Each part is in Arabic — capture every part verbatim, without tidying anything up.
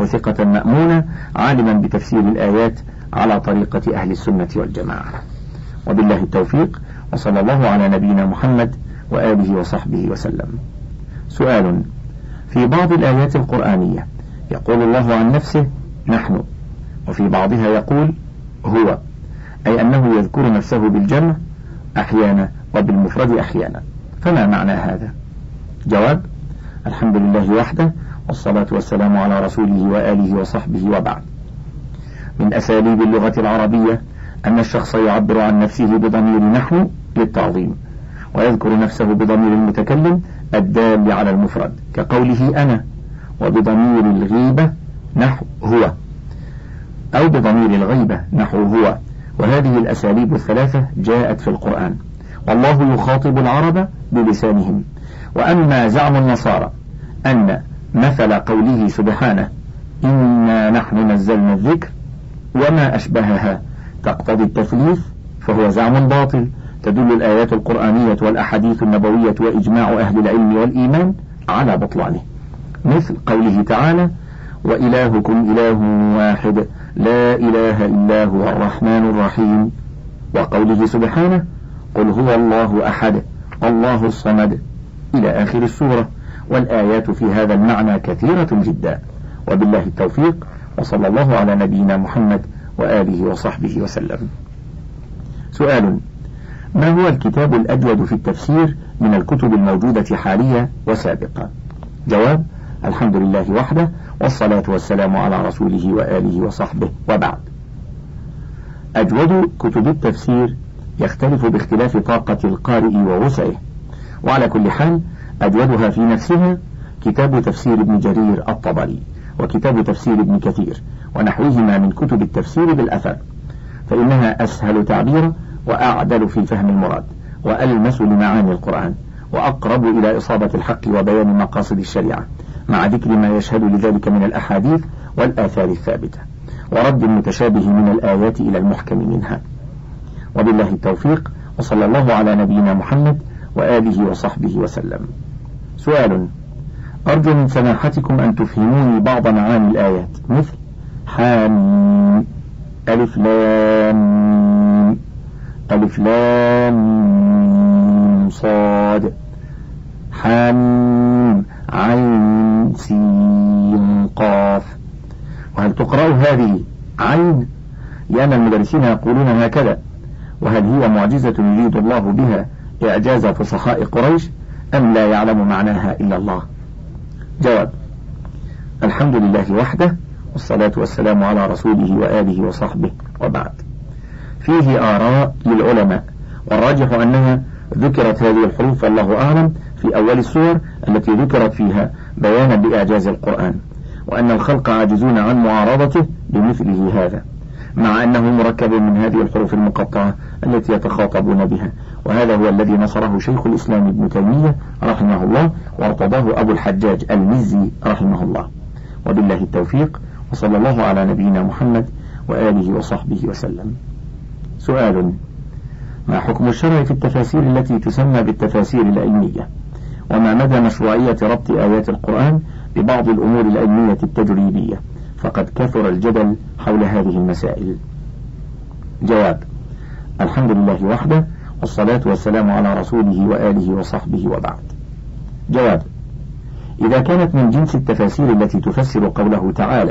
ثقة مأمونة عالما بتفسير الآيات على طريقة أهل السنة والجماعة. وبالله التوفيق، وصلى الله على نبينا محمد وآله وصحبه وسلم. سؤال: في بعض الآيات القرآنية يقول الله عن نفسه نحن، وفي بعضها يقول هو، أي أنه يذكر نفسه بالجمع أحيانا وبالمفرد أحيانا، فما معنى هذا؟ جواب: الحمد لله وحده، والصلاة والسلام على رسوله وآله وصحبه، وبعد. من أساليب اللغة العربية أن الشخص يعبر عن نفسه بضمير نحن للتعظيم، ويذكر نفسه بضمير المتكلم الدال على المفرد كقوله أنا، وبضمير الغيبة نحو هو، أو بضمير الغيبة نحو هو. وهذه الأساليب الثلاثة جاءت في القرآن، والله يخاطب العرب بلسانهم. وأما زعم النصارى أن مثل قوله سبحانه إنا نحن نزلنا الذكر وما أشبهها تقتضي التثليث، فهو زعم باطل تدل الآيات القرآنية والأحاديث النبوية وإجماع أهل العلم والإيمان على بطلانه، مثل قوله تعالى وإلهكم إله واحد لا إله إلا هو الرحمن الرحيم، وقوله سبحانه قل هو الله أحد الله الصمد إلى آخر السورة. والآيات في هذا المعنى كثيرة جدا. وبالله التوفيق، وصلى الله على نبينا محمد وآله وصحبه وسلم. سؤال: ما هو الكتاب الأجود في التفسير من الكتب الموجودة حاليا وسابقا؟ جواب: الحمد لله وحده، والصلاة والسلام على رسوله وآله وصحبه، وبعد. أجود كتب التفسير يختلف باختلاف طاقة القارئ ووسعه، وعلى كل حال أجودها في نفسها كتاب تفسير ابن جرير الطبري، وكتاب تفسير ابن كثير ونحوهما من كتب التفسير بالأثر، فإنها أسهل تعبيرا وأعدل في فهم المراد، وألمس لمعاني القرآن، وأقرب إلى إصابة الحق وبيان مقاصد الشريعة، مع ذكر ما يشهد لذلك من الأحاديث والآثار الثابتة، ورد المتشابه من الآيات إلى المحكم منها. وبالله التوفيق، وصلى الله على نبينا محمد وآله وصحبه وسلم. سؤال: أرجو من سماحتكم أن تفهموني بعض معاني الآيات، مثل حاميم، ألف لام، ألف لام صاد، حاميم عين سين قاف. وهل تقرأ هذه عين؟ لأن المدرسين يقولون هكذا. وهل هي معجزة يريد الله بها إعجاز فصحاء قريش، أم لا يعلم معناها إلا الله؟ جواب: الحمد لله وحده، والصلاة والسلام على رسوله وآله وصحبه، وبعد. فيه آراء للعلماء، والراجح أنها ذكرت هذه الحروف والله أعلم في أول السور التي ذكرت فيها بيانا بإعجاز القرآن، وأن الخلق عاجزون عن معارضته بمثله هذا، مع أنه مركب من هذه الحروف المقطعة التي يتخاطبون بها. وهذا هو الذي نصره شيخ الإسلام ابن تيمية رحمه الله، وارتضاه أبو الحجاج المزي رحمه الله. وبالله التوفيق، وصلى الله على نبينا محمد وآله وصحبه وسلم. سؤال: ما حكم الشرع في التفاسير التي تسمى بالتفاسير العلمية؟ وما مدى مشروعية ربط آيات القرآن ببعض الأمور العلمية التجريبية؟ فقد كثر الجدل حول هذه المسائل. جواب: الحمد لله وحده، والصلاة والسلام على رسوله وآله وصحبه، وبعد. جواب: إذا كانت من جنس التفاسير التي تفسر قوله تعالى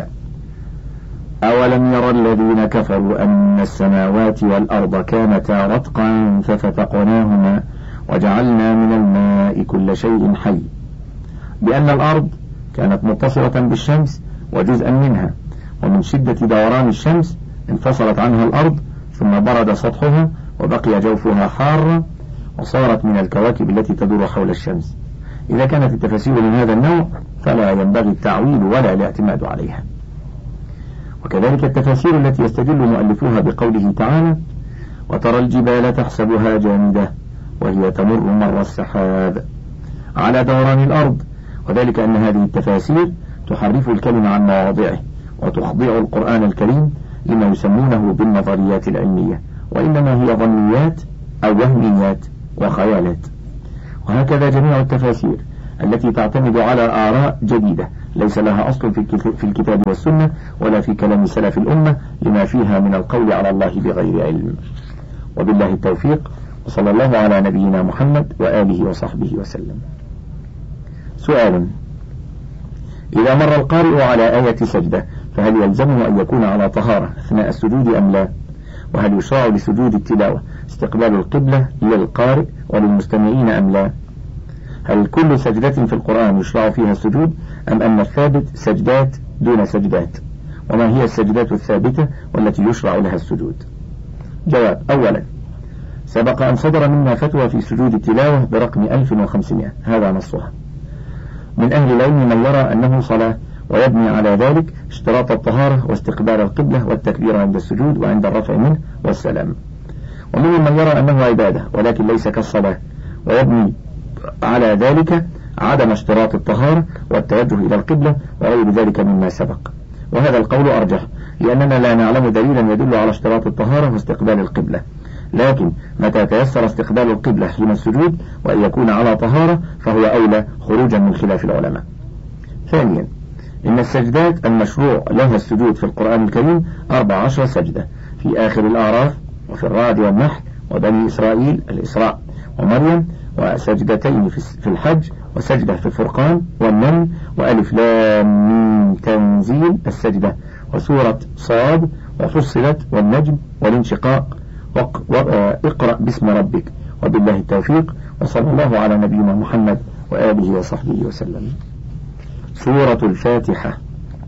أولم يرى الذين كفروا أن السماوات والأرض كانتا رتقا ففتقناهما وجعلنا من الماء كل شيء حي، بأن الأرض كانت متصلة بالشمس وجزءا منها، ومن شدة دوران الشمس انفصلت عنها الأرض ثم برد سطحها وبقي جوفها حارا، وصارت من الكواكب التي تدور حول الشمس. إذا كانت التفاسير من هذا النوع فلا ينبغي التعويل ولا الاعتماد عليها. وكذلك التفاسير التي يستدل مؤلفوها بقوله تعالى وترى الجبال تحسبها جامدة وهي تمر مر السحاب على دوران الأرض، وذلك أن هذه التفاسير تحرف الكلمة عن مواضعه وتخضع القرآن الكريم لما يسمونه بالنظريات العلمية، وإنما هي ظنيات أو وهميات وخيالات. وهكذا جميع التفاسير التي تعتمد على آراء جديدة ليس لها أصل في الكتاب والسنة ولا في كلام سلف الأمة لما فيها من القول على الله بغير علم. وبالله التوفيق، وصلى الله على نبينا محمد وآله وصحبه وسلم. سؤال: إذا مر القارئ على آية سجدة فهل يلزمه أن يكون على طهارة أثناء السجود أم لا؟ وهل يشرع لسجود التلاوة استقبال القبلة للقارئ وللمستمعين أم لا؟ هل كل سجدة في القرآن يشرع فيها السجود أم أن الثابت سجدات دون سجدات؟ وما هي السجدات الثابتة والتي يشرع لها السجود؟ جواب: أولا، سبق أن صدر منا فتوى في سجود التلاوة برقم ألف وخمسمائة، هذا نصها. من أهل العلم من يرى أنه صلاة ويبني على ذلك اشتراط الطهارة واستقبال القبلة والتكبير عند السجود وعند الرفع منه والسلام. ومنهم من يرى أنه عبادة ولكن ليس كالصلاة ويبني على ذلك عدم اشتراط الطهارة والتوجه إلى القبلة وغير ذلك مما سبق، وهذا القول أرجح لأننا لا نعلم دليلا يدل على اشتراط الطهارة واستقبال القبلة، لكن متى تيسر استقبال القبلة حين السجود وأن يكون على طهارة فهو أولى خروجا من خلاف العلماء. ثانيا، إن السجدات المشروع لها السجود في القرآن الكريم أربع عشر سجدة في آخر الأعراف وفي الرعد والنحل وبني إسرائيل الإسراء ومريم، وسجدتين في الحج، وسجدة في الفرقان والنمل، وألف لام ميم تنزيل السجدة، وسورة صاد، وفصلت، والنجم، والانشقاق، واقرأ باسم ربك. وبالله التوفيق، وصلى الله على نبينا محمد وآله وصحبه وسلم. سورة الفاتحة.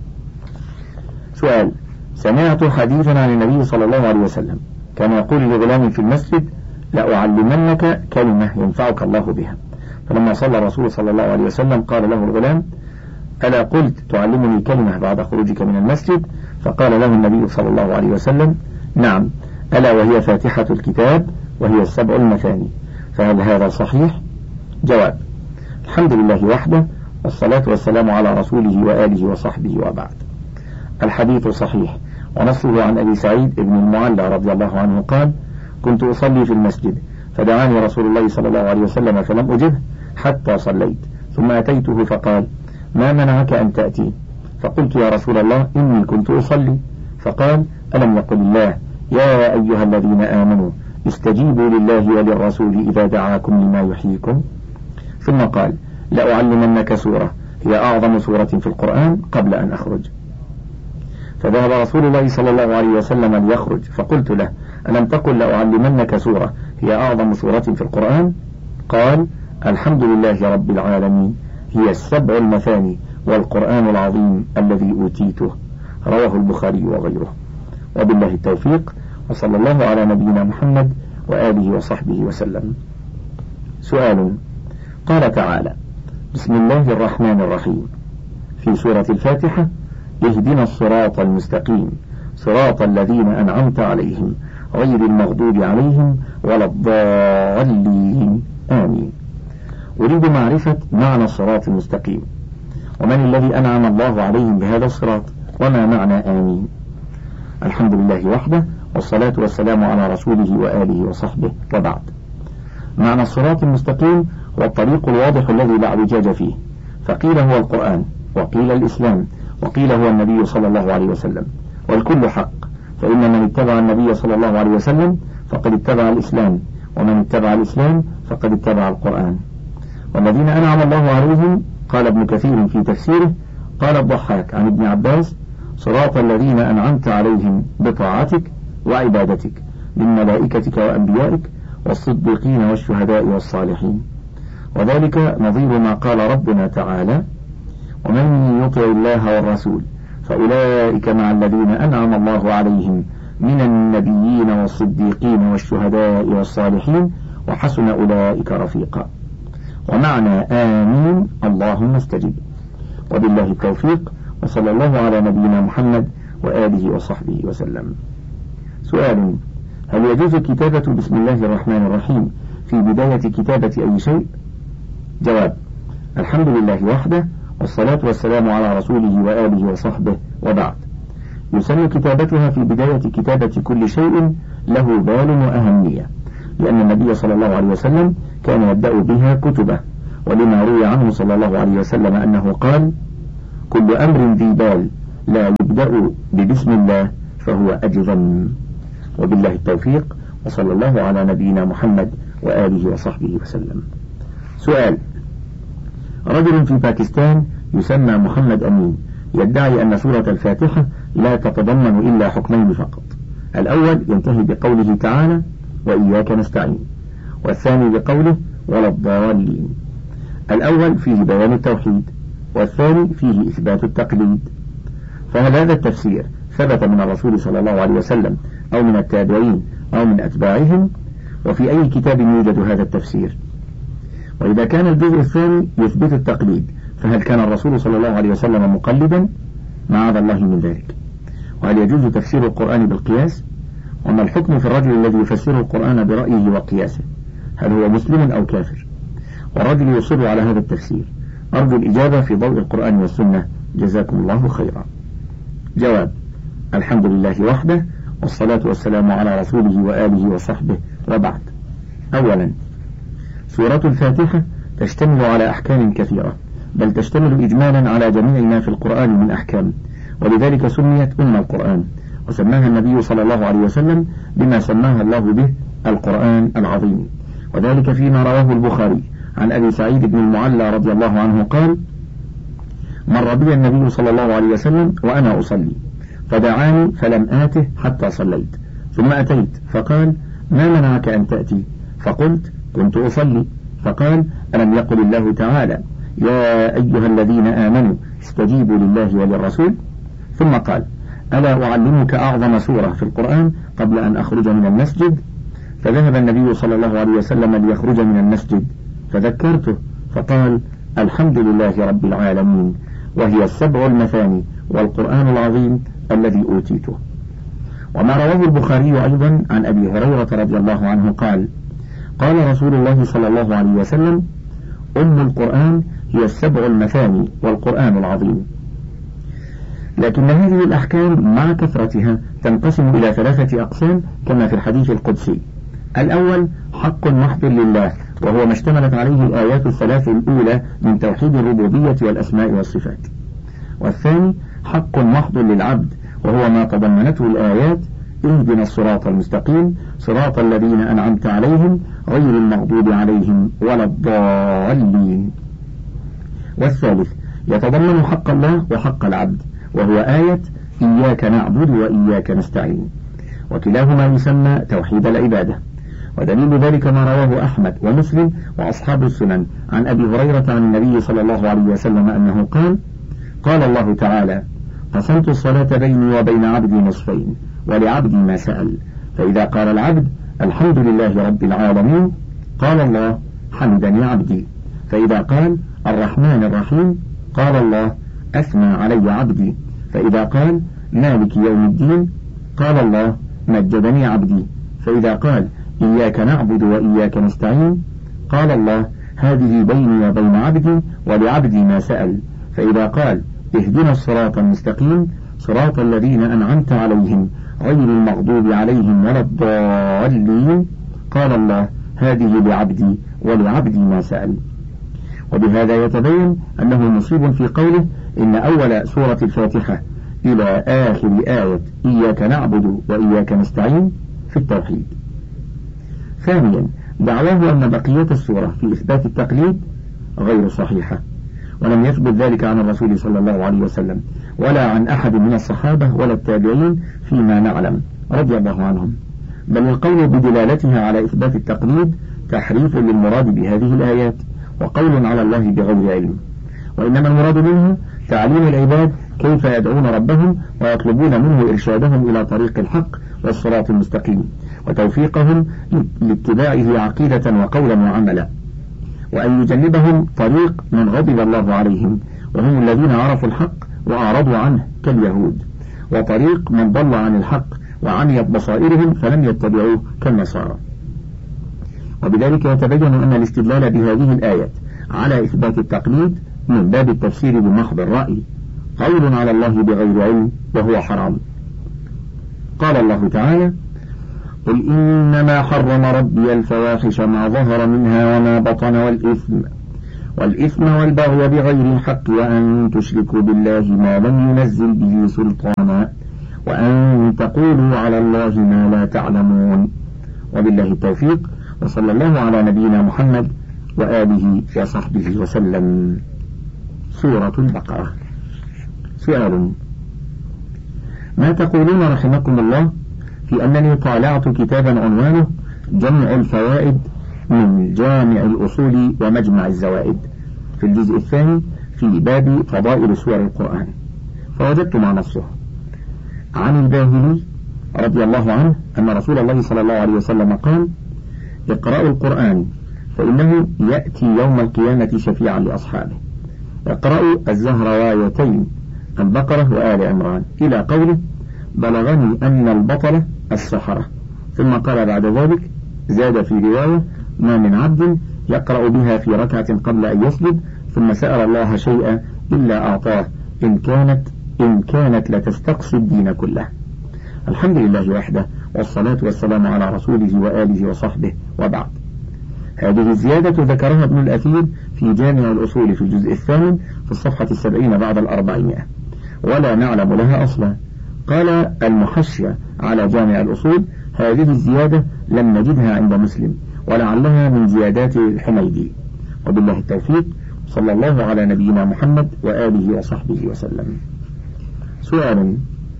سؤال: سمعت حديثا عن النبي صلى الله عليه وسلم كان يقول لغلام في المسجد: لأعلمنك كلمة ينفعك الله بها، فلما صلى الرسول صلى الله عليه وسلم قال له الغلام: ألا قلت تعلمني كلمة بعد خروجك من المسجد؟ فقال له النبي صلى الله عليه وسلم: نعم، ألا وهي فاتحة الكتاب وهي السبع المثاني. فهل هذا صحيح؟ جواب: الحمد لله وحده، والصلاة والسلام على رسوله وآله وصحبه، وبعد. الحديث صحيح، ونصه عن أبي سعيد بن المعلى رضي الله عنه قال: كنت أصلي في المسجد فدعاني رسول الله صلى الله عليه وسلم فلم أجبه حتى صليت، ثم أتيته فقال: ما منعك أن تأتي؟ فقلت: يا رسول الله إني كنت أصلي. فقال: ألم يقل الله: يا أيها الذين آمنوا استجيبوا لله وللرسول إذا دعاكم لما يحييكم؟ ثم قال: لأعلمنك سورة هي أعظم سورة في القرآن قبل أن أخرج. فذهب رسول الله صلى الله عليه وسلم ليخرج، فقلت له: ألم تقل لأعلمنك سورة هي أعظم سورة في القرآن؟ قال: الحمد لله رب العالمين، هي السبع المثاني والقرآن العظيم الذي أوتيته. رواه البخاري وغيره. وبالله التوفيق، وصلى الله على نبينا محمد وآله وصحبه وسلم. سؤال: قال تعالى: بسم الله الرحمن الرحيم في سورة الفاتحة: اهدنا الصراط المستقيم صراط الذين أنعمت عليهم غير المغضوب عليهم ولا الضالين، آمين. أريد معرفة معنى الصراط المستقيم، ومن الذي أنعم الله عليهم بهذا الصراط، وما معنى آمين؟ الحمد لله وحده، والصلاة والسلام على رسوله وآله وصحبه، وبعد. معنى الصراط المستقيم هو الطريق الواضح الذي لا اعوجاج فيه، فقيل هو القرآن، وقيل الإسلام، وقيل هو النبي صلى الله عليه وسلم، والكل حق، فإن من اتبع النبي صلى الله عليه وسلم فقد اتبع الإسلام، ومن اتبع الإسلام فقد اتبع القرآن. والذين أنعم الله عليهم، قال ابن كثير في تفسيره، قال الضحاك عن ابن عباس: صراط الذين أنعمت عليهم بطاعتك وعبادتك من ملائكتك وأنبيائك والصديقين والشهداء والصالحين. وذلك نظير ما قال ربنا تعالى: ومن يطع الله والرسول فأولئك مع الذين أنعم الله عليهم من النبيين والصديقين والشهداء والصالحين وحسن أولئك رفيقا. ومعنى آمين اللهم استجب. وبالله التوفيق، وصلى الله على نبينا محمد وآله وصحبه وسلم. سؤال: هل يجوز كتابة بسم الله الرحمن الرحيم في بداية كتابة أي شيء؟ جواب: الحمد لله وحده، والصلاة والسلام على رسوله وآله وصحبه، وبعد. يسن كتابتها في بداية كتابة كل شيء له بال وأهمية، لأن النبي صلى الله عليه وسلم كان يبدأ بها كتبه، ولما روي عنه صلى الله عليه وسلم أنه قال: كل أمر ذي بال لا يبدأ ببسم الله فهو أجظم. وبالله التوفيق، وصلى الله على نبينا محمد وآله وصحبه وسلم. سؤال: رجل في باكستان يسمى محمد أمين يدعي أن سورة الفاتحة لا تتضمن إلا حكمين فقط، الأول ينتهي بقوله تعالى: وإياك نستعين، والثاني بقوله: ولا الضالين. الأول فيه بيان التوحيد، والثاني فيه إثبات التقليد، فهل هذا التفسير ثبت من الرسول صلى الله عليه وسلم أو من التابعين أو من أتباعهم؟ وفي أي كتاب يوجد هذا التفسير؟ وإذا كان الجزء الثاني يثبت التقليد، فهل كان الرسول صلى الله عليه وسلم مقلدا؟ معاذ الله من ذلك. وهل يجوز تفسير القرآن بالقياس؟ وما الحكم في الرجل الذي يفسر القرآن برأيه وقياسه؟ هل هو مسلم أو كافر؟ والرجل يصر على هذا التفسير. أرجو الإجابة في ضوء القرآن والسنة، جزاكم الله خيرا. جواب: الحمد لله وحده، والصلاة والسلام على رسوله وآله وصحبه، وبعد. أولا، سورة الفاتحة تشتمل على أحكام كثيرة، بل تشتمل إجمالا على جميع ما في القرآن من أحكام، ولذلك سميت أم القرآن، وسماها النبي صلى الله عليه وسلم بما سماها الله به: القرآن العظيم. وذلك فيما رواه البخاري عن أبي سعيد بن المعلى رضي الله عنه قال: مر بي النبي صلى الله عليه وسلم وأنا أصلي، فدعاني فلم آته حتى صليت، ثم أتيت فقال: ما منعك أن تأتي؟ فقلت: كنت أصلي. فقال: ألم يقل الله تعالى: يا أيها الذين آمنوا استجيبوا لله وللرسول؟ ثم قال: ألا أعلمك أعظم سورة في القرآن قبل أن أخرج من المسجد؟ فذهب النبي صلى الله عليه وسلم ليخرج من المسجد، فذكرته فقال: الحمد لله رب العالمين، وهي السبع المثاني والقرآن العظيم الذي أوتيته. وما رواه البخاري أيضا عن أبي هريرة رضي الله عنه قال: قال رسول الله صلى الله عليه وسلم: أم القرآن هي السبع المثاني والقرآن العظيم. لكن هذه الأحكام مع كثرتها تنقسم إلى ثلاثة أقسام كما في الحديث القدسي: الأول حق محض لله، وهو ما اشتملت عليه الآيات الثلاث الأولى من توحيد الربوبية والأسماء والصفات. والثاني حق محض للعبد، وهو ما تضمنته الآيات: اهدنا الصراط المستقيم صراط الذين أنعمت عليهم غير المغضوب عليهم ولا الضالين. والثالث يتضمن حق الله وحق العبد، وهو آية إياك نعبد وإياك نستعين، وكلاهما يسمى توحيد العبادة. ودليل ذلك ما رواه أحمد ومسلم وأصحاب السنن عن أبي هريرة عن النبي صلى الله عليه وسلم أنه قال: قال الله تعالى: قسمت الصلاة بيني وبين عبدي نصفين، ولعبدي ما سأل، فإذا قال العبد الحمد لله رب العالمين قال الله: حمدني عبدي، فإذا قال الرحمن الرحيم قال الله: أثنى علي عبدي، فإذا قال مالك يوم الدين قال الله: مجدني عبدي، فإذا قال إياك نعبد وإياك نستعين قال الله: هذه بيني وبين عبدي ولعبدي ما سأل، فإذا قال اهدنا الصراط المستقيم صراط الذين أنعمت عليهم غير المغضوب عليهم ولا الضالين قال الله: هذه لعبدي ولعبدي ما سأل. وبهذا يتبين أنه مصيب في قوله: إن أول سورة الفاتحة إلى آخر آية إياك نعبد وإياك نستعين في التوحيد. ثانيا، دعواه أن بقية السورة في إثبات التقليد غير صحيحة، ولم يثبت ذلك عن الرسول صلى الله عليه وسلم ولا عن أحد من الصحابة ولا التابعين فيما نعلم رضي الله عنهم، بل القول بدلالتها على إثبات التقليد تحريف للمراد بهذه الآيات وقول على الله بغير علم، وإنما المراد منها تعليم العباد كيف يدعون ربهم ويطلبون منه إرشادهم إلى طريق الحق والصراط المستقيم، وتوفيقهم لاتباعه عقيدة وقولا وعملا، وأن يجنبهم طريق من غضب الله عليهم وهم الذين عرفوا الحق وأعرضوا عنه كاليهود، وطريق من ضل عن الحق وعميت بصائرهم فلم يتبعوه كالنصارى. وبذلك يتبين أن الاستدلال بهذه الآيات على إثبات التقليد من باب التفسير بمحض الرأي، قول على الله بغير علم وهو حرام. قال الله تعالى: قل إنما حرم ربي الفواحش ما ظهر منها وما بطن والإثم والإثم والبغي بغير الحق وأن تشركوا بالله ما لم ينزل به سلطانا وأن تقولوا على الله ما لا تعلمون. وبالله التوفيق، وصلى الله على نبينا محمد وآله وصحبه وسلم. سورة البقرة. سؤال: ما تقولون رحمكم الله في أنني طالعت كتابا عنوانه جمع الفوائد من جامع الأصول ومجمع الزوائد في الجزء الثاني في باب فضائل سور القرآن، فوجدت مع نصه عن الباهلي رضي الله عنه أن رسول الله صلى الله عليه وسلم قال: اقرأوا القرآن فإنه يأتي يوم القيامة شفيعا لأصحابه. اقرأوا الزهروايتين البقرة وآل عمران إلى قوله: بلغني أن البطلة السحرة. ثم قال بعد ذلك: زاد في رواية: ما من عبد يقرأ بها في ركعة قبل أن يسجد ثم سأل الله شيئا إلا أعطاه إن كانت إن كانت لتستقصي الدين كله. الحمد لله وحده، والصلاة والسلام على رسوله وآله وصحبه، وبعد. هذه الزيادة ذكرها ابن الأثير في جامع الأصول في الجزء الثامن في الصفحة السبعين بعد الأربعمائة، ولا نعلم لها أصلا. قال المحشية على جامع الأصول: هذه الزيادة لم نجدها عند مسلم، ولعلها من زيادات الحميدي. وبالله التوفيق، صلى الله على نبينا محمد وآله وصحبه وسلم. سؤال: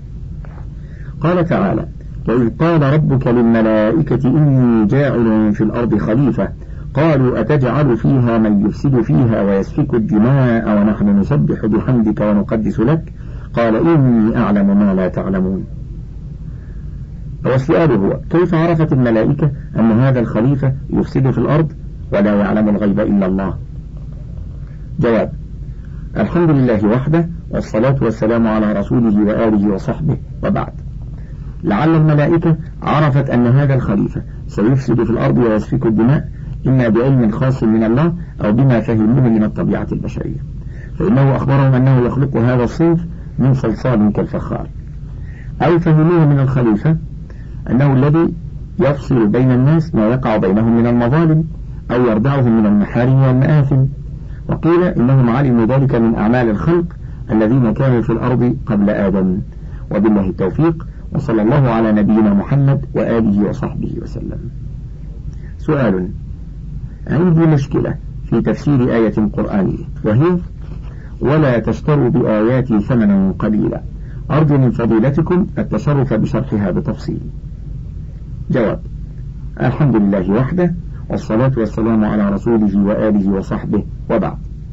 قال تعالى: وإذ قال ربك للملائكة إني جاعل في الأرض خليفة قالوا أتجعل فيها من يفسد فيها ويسفك الدماء ونحن نسبح بحمدك ونقدس لك قال إني أعلم ما لا تعلمون. والسؤال هو: كيف عرفت الملائكة أن هذا الخليفة يفسد في الأرض ولا يعلم الغيب إلا الله؟ جواب: الحمد لله وحده، والصلاة والسلام على رسوله وآله وصحبه، وبعد. لعل الملائكة عرفت أن هذا الخليفة سيفسد في الأرض ويسفك الدماء إما بعلم خاص من الله أو بما فهموه من الطبيعة البشرية، فإنه أخبرهم أنه يخلق هذا الصنف من صلصال كالفخار، أو فهموه من الخليفة أنه الذي يفصل بين الناس ما يقع بينهم من المظالم أو يردعهم من المحارم والمآثم. وقيل إنهم علموا ذلك من أعمال الخلق الذين كانوا في الأرض قبل آدم. وبالله التوفيق، وصلى الله على نبينا محمد وآله وصحبه وسلم. سؤال: عندي مشكلة في تفسير آية قرآنية، وهي: ولا تشتروا بآياتي ثمنا قليلا. أرجو من فضيلتكم التشرف بشرحها بتفصيل. جواب: الحمد لله وحده، والصلاة والسلام على رسوله وآله وصحبه، وبعد.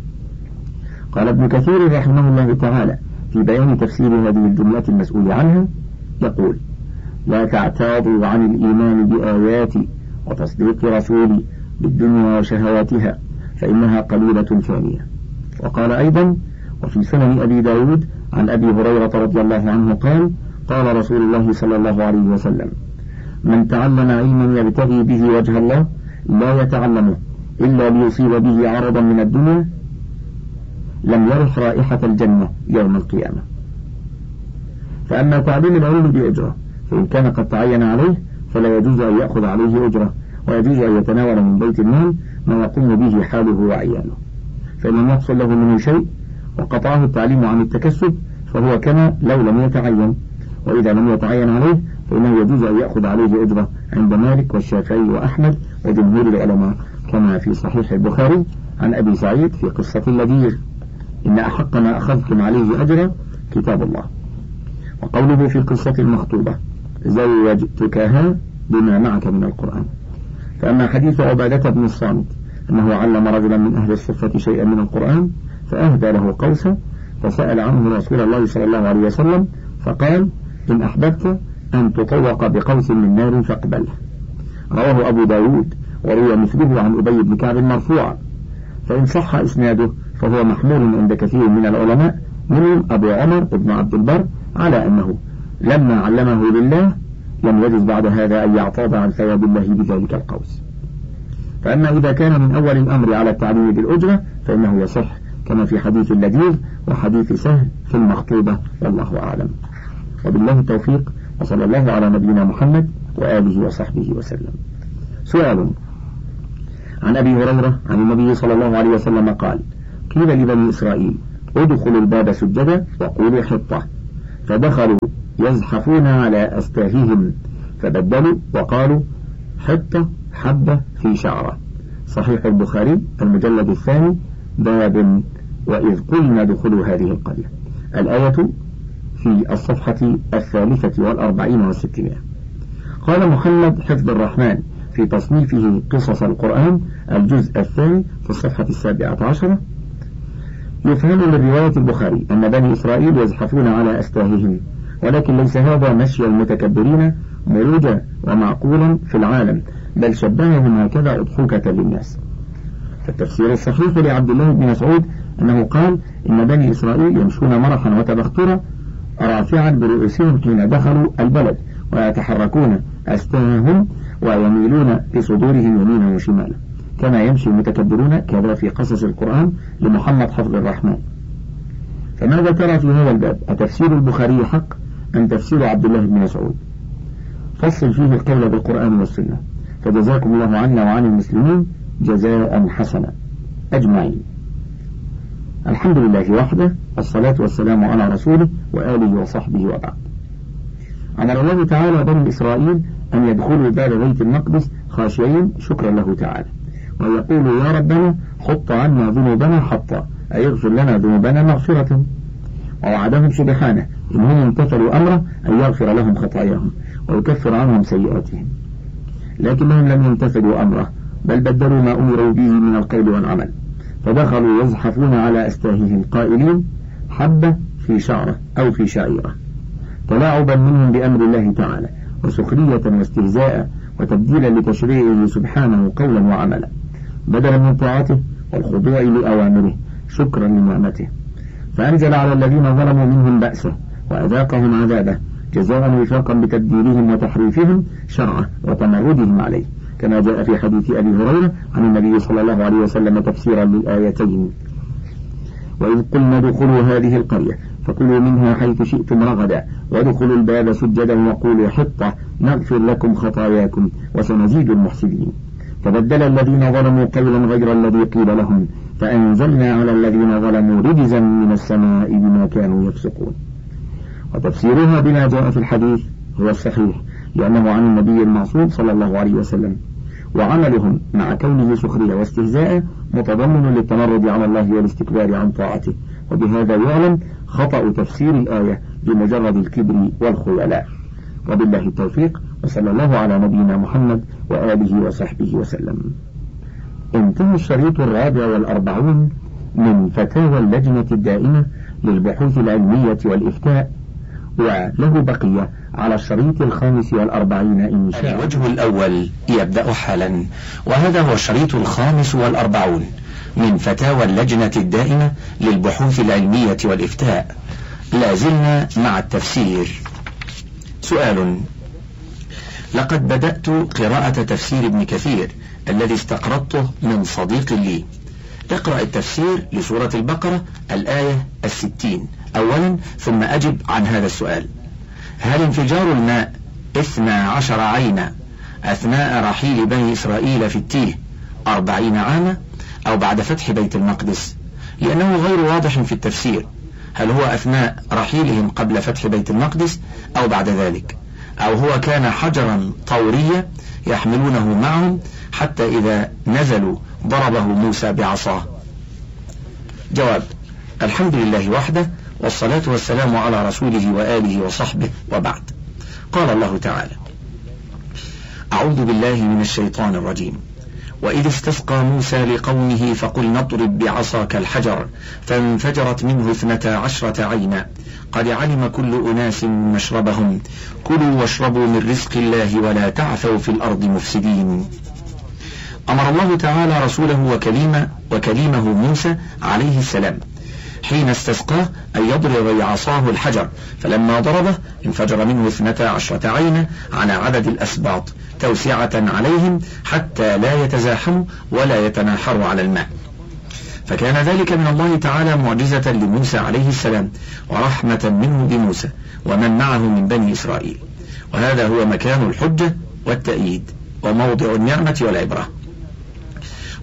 قال ابن كثير رحمه الله تعالى في بيان تفسير هذه الجملة المسؤول عنها، يقول: لا تعتاضوا عن الإيمان بآياتي وتصديق رسولي بالدنيا وشهواتها فإنها قليلة ثانية. وقال أيضا: وفي سنن أبي داود عن أبي هريرة رضي الله عنه قال: قال رسول الله صلى الله عليه وسلم: من تعلم علما يبتغي به وجه الله لا يتعلمه إلا ليصيب به عرضا من الدنيا لم يرح رائحة الجنة يوم القيامة. فأما تعليم العلم بأجرة فإن كان قد تعين عليه فلا يجوز أن يأخذ عليه أجرة، ويجوز أن يتناول من بيت المال ما يقوم به حاله وعياله. فإن لم يحصل له منه شيء وقطعه التعليم عن التكسب فهو كما لو لم يتعين، وإذا لم يتعين عليه فإنه يجوز أن يأخذ عليه أجرة عند مالك والشافعي وأحمد وجمهور العلماء، كما في صحيح البخاري عن أبي سعيد في قصة اللذيذ: إن أحق ما أخذتم عليه أجرا كتاب الله. وقوله في القصة المخطوبة: زوجتكها بما معك من القرآن. فأما حديث عبادة بن الصامت أنه علم رجلا من أهل الصفة شيئا من القرآن فأهدى له قوسا فسأل عنه رسول الله صلى الله عليه وسلم فقال: إن أحببت أن تطوق بقوس من نار فاقبله. رواه أبو داود، وروي مثله عن أبي بن كعب مرفوعا، فإن صح إسناده فهو محمول عند كثير من العلماء منهم أبو عمر بن عبد البر على أنه لما علمه لله لم يجوز بعد هذا أن يعتاض عن ثواب الله بذلك القوس. فأما إذا كان من أول الأمر على التعليم بالأجرة فإنه يصح، كما في حديث اللذيذ وحديث سهل في المخطوبة، والله أعلم. وبالله التوفيق، وصلى الله على نبينا محمد وآله وصحبه وسلم. سؤال: عن أبي هريرة عن النبي صلى الله عليه وسلم قال: قيل لبني إسرائيل: ادخلوا الباب سجدا وقولوا حطة، فدخلوا يزحفون على أستاههم، فبدلوا وقالوا حطة حبة في شعرة. صحيح البخاري المجلد الثاني باب وإذ قلنا ادخلوا هذه القرية. الآية في الصفحة الثالثة والأربعين والستمائة. قال محمد حفظ الرحمن في تصنيفه قصص القرآن الجزء الثاني في الصفحة السابعة عشرة: يفهم من رواية البخاري أن بني إسرائيل يزحفون على أستاههم، ولكن ليس هذا مشي المتكبرين مروجا ومعقولا في العالم، بل شبههم هكذا أضحوكة للناس. فالتفسير الصحيح لعبد الله بن مسعود أنه قال إن بني إسرائيل يمشون مرحا وتبخترا رافعا برؤوسهم حين دخلوا البلد، ويتحركون أستاههم ويميلون بصدورهم يمينا وشمالا، كما يمشي المتكبرون كذا في قصص القرآن لمحمد حفظ الرحمن. فماذا ترى في هذا الباب؟ أتفسير البخاري حق أم تفسير عبد الله بن مسعود؟ فصل فيه القول بالقرآن والسنة، فجزاكم الله عنا وعن المسلمين جزاء حسنا أجمعين. الحمد لله وحده، والصلاة والسلام على رسوله وآله وصحبه وبعد. أمر الله تعالى بني إسرائيل أن يدخلوا باب بيت المقدس خاشعين شكرا له تعالى، ويقولوا: يا ربنا حط عنا ذنوبنا حطا، أي اغفر لنا ذنوبنا مغفرة. ووعدهم سبحانه إن هم امتثلوا أمره أن يغفر لهم خطاياهم ويكفر عنهم سيئاتهم، لكنهم لم يمتثلوا أمره، بل بدلوا ما أمروا به من القول والعمل، فدخلوا يزحفون على أستاههم قائلين حبة في شعرة أو في شعيرة، تلاعبا منهم بأمر الله تعالى، وسخرية واستهزاء، وتبديلا لتشريعه سبحانه قولا وعملا، بدلا من طاعته والخضوع لأوامره شكرا لنعمته. فأنزل على الذين ظلموا منهم بأسه وأذاقهم عذابه، جزاء وفاقا بتبديلهم وتحريفهم شرعه وتمردهم عليه، كما جاء في حديث أبي هريرة عن النبي صلى الله عليه وسلم تفسيرا للآيتين: وإذ قلنا ادخلوا هذه القرية فكلوا منها حيث شئتم رغدا وادخلوا الباب سجدا وقولوا حطة نغفر لكم خطاياكم وسنزيد المحسنين. فبدل الذين ظلموا قولا غير الذي قيل لهم، فأنزلنا على الذين ظلموا رجزا من السماء بما كانوا يفسقون. وتفسيرها بما جاء في الحديث هو الصحيح، لأنه عن النبي المعصوم صلى الله عليه وسلم، وعملهم مع كونه سخرية واستهزاء متضمن للتمرد على الله والاستكبار عن طاعته، وبهذا يعلم خطأ تفسير الآية بمجرد الكبر والخيلاء. وبالله التوفيق، وصلى الله على نبينا محمد وآله وصحبه وسلم. انتهى الشريط الرابع والأربعون من فتاوى اللجنة الدائمة للبحوث العلمية والإفتاء، وله بقية على الشريط الخامس والأربعين إن شاء الله. الوجه الأول يبدأ حالا، وهذا هو الشريط الخامس والأربعون من فتاوى اللجنة الدائمة للبحوث العلمية والإفتاء. لازلنا مع التفسير. سؤال: لقد بدأت قراءة تفسير ابن كثير الذي استقرضته من صديق لي. اقرأ التفسير لسورة البقرة الآية الستين أولا، ثم أجب عن هذا السؤال: هل انفجار الماء اثنى عشر عينا أثناء رحيل بني إسرائيل في التيه أربعين عاما أو بعد فتح بيت المقدس؟ لأنه غير واضح في التفسير، هل هو أثناء رحيلهم قبل فتح بيت المقدس أو بعد ذلك، أو هو كان حجرا طوريا يحملونه معهم حتى إذا نزلوا ضربه موسى بعصاه؟ جواب: الحمد لله وحده، والصلاة والسلام على رسوله وآله وصحبه وبعد. قال الله تعالى: أعوذ بالله من الشيطان الرجيم: وإذ استسقى موسى لقومه فقل اضرب بعصاك الحجر فانفجرت منه اثنتا عشرة عينا قد علم كل أناس مشربهم كلوا واشربوا من رزق الله ولا تعثوا في الأرض مفسدين. أمر الله تعالى رسوله وكليمه, وكليمه موسى عليه السلام حين استسقاه أن يضرب بعصاه الحجر، فلما ضربه انفجر منه اثنتا عشرة عينا على عدد الأسباط توسعة عليهم حتى لا يتزاحموا ولا يتناحروا على الماء. فكان ذلك من الله تعالى معجزة لموسى عليه السلام ورحمة منه بموسى ومن معه من بني إسرائيل، وهذا هو مكان الحجة والتأييد وموضع النعمة والعبرة.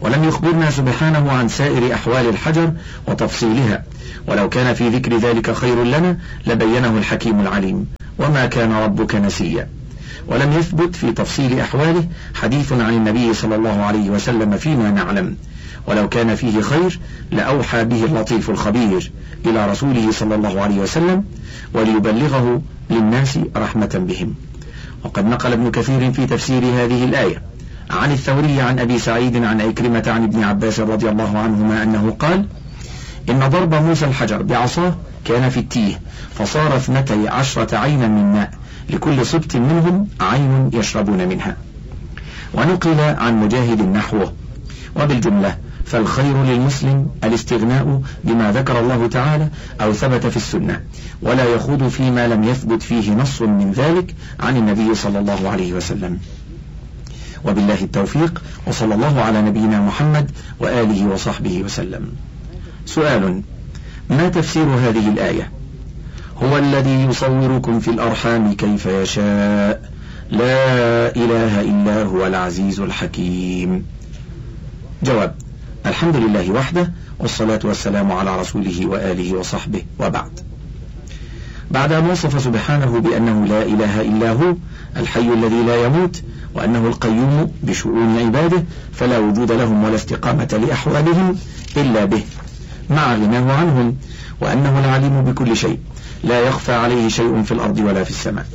ولم يخبرنا سبحانه عن سائر أحوال الحجر وتفصيلها، ولو كان في ذكر ذلك خير لنا لبينه الحكيم العليم، وما كان ربك نسيا. ولم يثبت في تفصيل أحواله حديث عن النبي صلى الله عليه وسلم فيما نعلم، ولو كان فيه خير لأوحى به اللطيف الخبير إلى رسوله صلى الله عليه وسلم وليبلغه للناس رحمة بهم. وقد نقل ابن كثير في تفسير هذه الآية عن الثوري عن أبي سعيد عن عكرمة عن ابن عباس رضي الله عنهما أنه قال: إن ضرب موسى الحجر بعصاه كان في التيه، فصار اثنتي عشرة عينا من ماء، لكل سبط منهم عين يشربون منها. ونقل عن مجاهد نحوه. وبالجملة فالخير للمسلم الاستغناء بما ذكر الله تعالى أو ثبت في السنة، ولا يخوض فيما لم يثبت فيه نص من ذلك عن النبي صلى الله عليه وسلم. وبالله التوفيق، وصلى الله على نبينا محمد وآله وصحبه وسلم. سؤال: ما تفسير هذه الآية؟ هو الذي يصوركم في الأرحام كيف يشاء، لا إله إلا هو العزيز الحكيم. جواب: الحمد لله وحده، والصلاة والسلام على رسوله وآله وصحبه، وبعد. بعد أن وصف سبحانه بأنه لا إله إلا هو الحي الذي لا يموت، وأنه القيوم بشؤون عباده فلا وجود لهم ولا استقامة لأحوالهم إلا به مع غناه عنهم، وأنه العليم بكل شيء لا يخفى عليه شيء في الأرض ولا في السماء،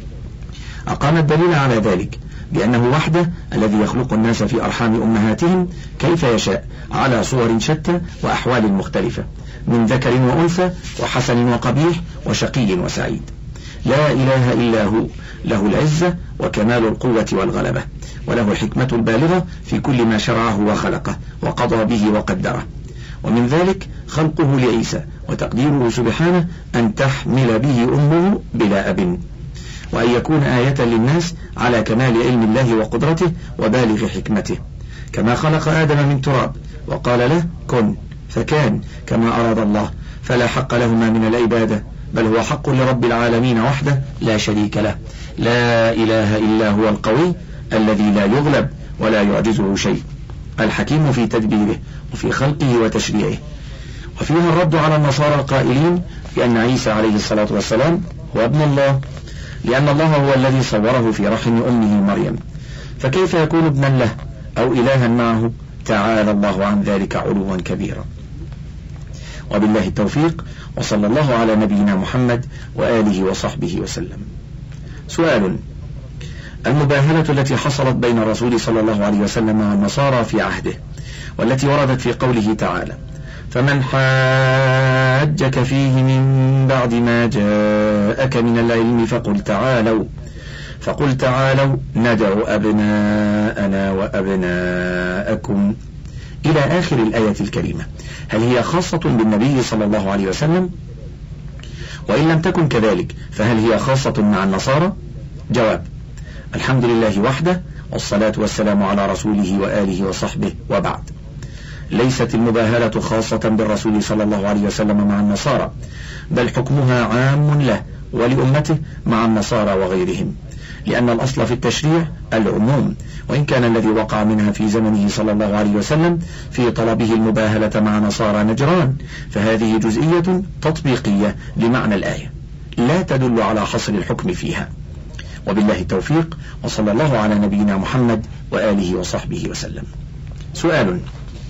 أقام الدليل على ذلك بأنه وحده الذي يخلق الناس في أرحام أمهاتهم كيف يشاء على صور شتى وأحوال مختلفة، من ذكر وأنثى وحسن وقبيح وشقي وسعيد. لا إله إلا هو، له العزة وكمال القوة والغلبة، وله الحكمة البالغة في كل ما شرعه وخلقه وقضى به وقدره. ومن ذلك خلقه لعيسى، وتقديره سبحانه أن تحمل به أمه بلا أب، وأن يكون آية للناس على كمال علم الله وقدرته وبالغ حكمته، كما خلق آدم من تراب وقال له كن فكان كما أراد الله، فلا حق لهما من العبادة، بل هو حق لرب العالمين وحده لا شريك له. لا إله إلا هو القوي الذي لا يغلب ولا يعجزه شيء، الحكيم في تدبيره وفي خلقه وتشريعه. وفيها الرد على النصارى القائلين بأن عيسى عليه الصلاة والسلام هو ابن الله، لأن الله هو الذي صوره في رحم أمه مريم، فكيف يكون ابنا له أو إلها معه؟ تعالى الله عن ذلك علوا كبيرا. وبالله التوفيق، وصلى الله على نبينا محمد وآله وصحبه وسلم. سؤال: المباهلة التي حصلت بين الرسول صلى الله عليه وسلم والنصارى في عهده، والتي وردت في قوله تعالى: فمن حاجك فيه من بعد ما جاءك من العلم فقل تعالوا فقل تعالوا ندعو أبناءنا وأبناءكم إلى آخر الآية الكريمة، هل هي خاصة بالنبي صلى الله عليه وسلم؟ وإن لم تكن كذلك فهل هي خاصة مع النصارى؟ جواب: الحمد لله وحده، والصلاة والسلام على رسوله وآله وصحبه، وبعد. ليست المباهلة خاصة بالرسول صلى الله عليه وسلم مع النصارى، بل حكمها عام له ولأمته مع النصارى وغيرهم، لأن الأصل في التشريع العموم، وإن كان الذي وقع منها في زمنه صلى الله عليه وسلم في طلبه المباهلة مع نصارى نجران، فهذه جزئية تطبيقية لمعنى الآية لا تدل على حصر الحكم فيها. وبالله التوفيق، وصلى الله على نبينا محمد وآله وصحبه وسلم. سؤال: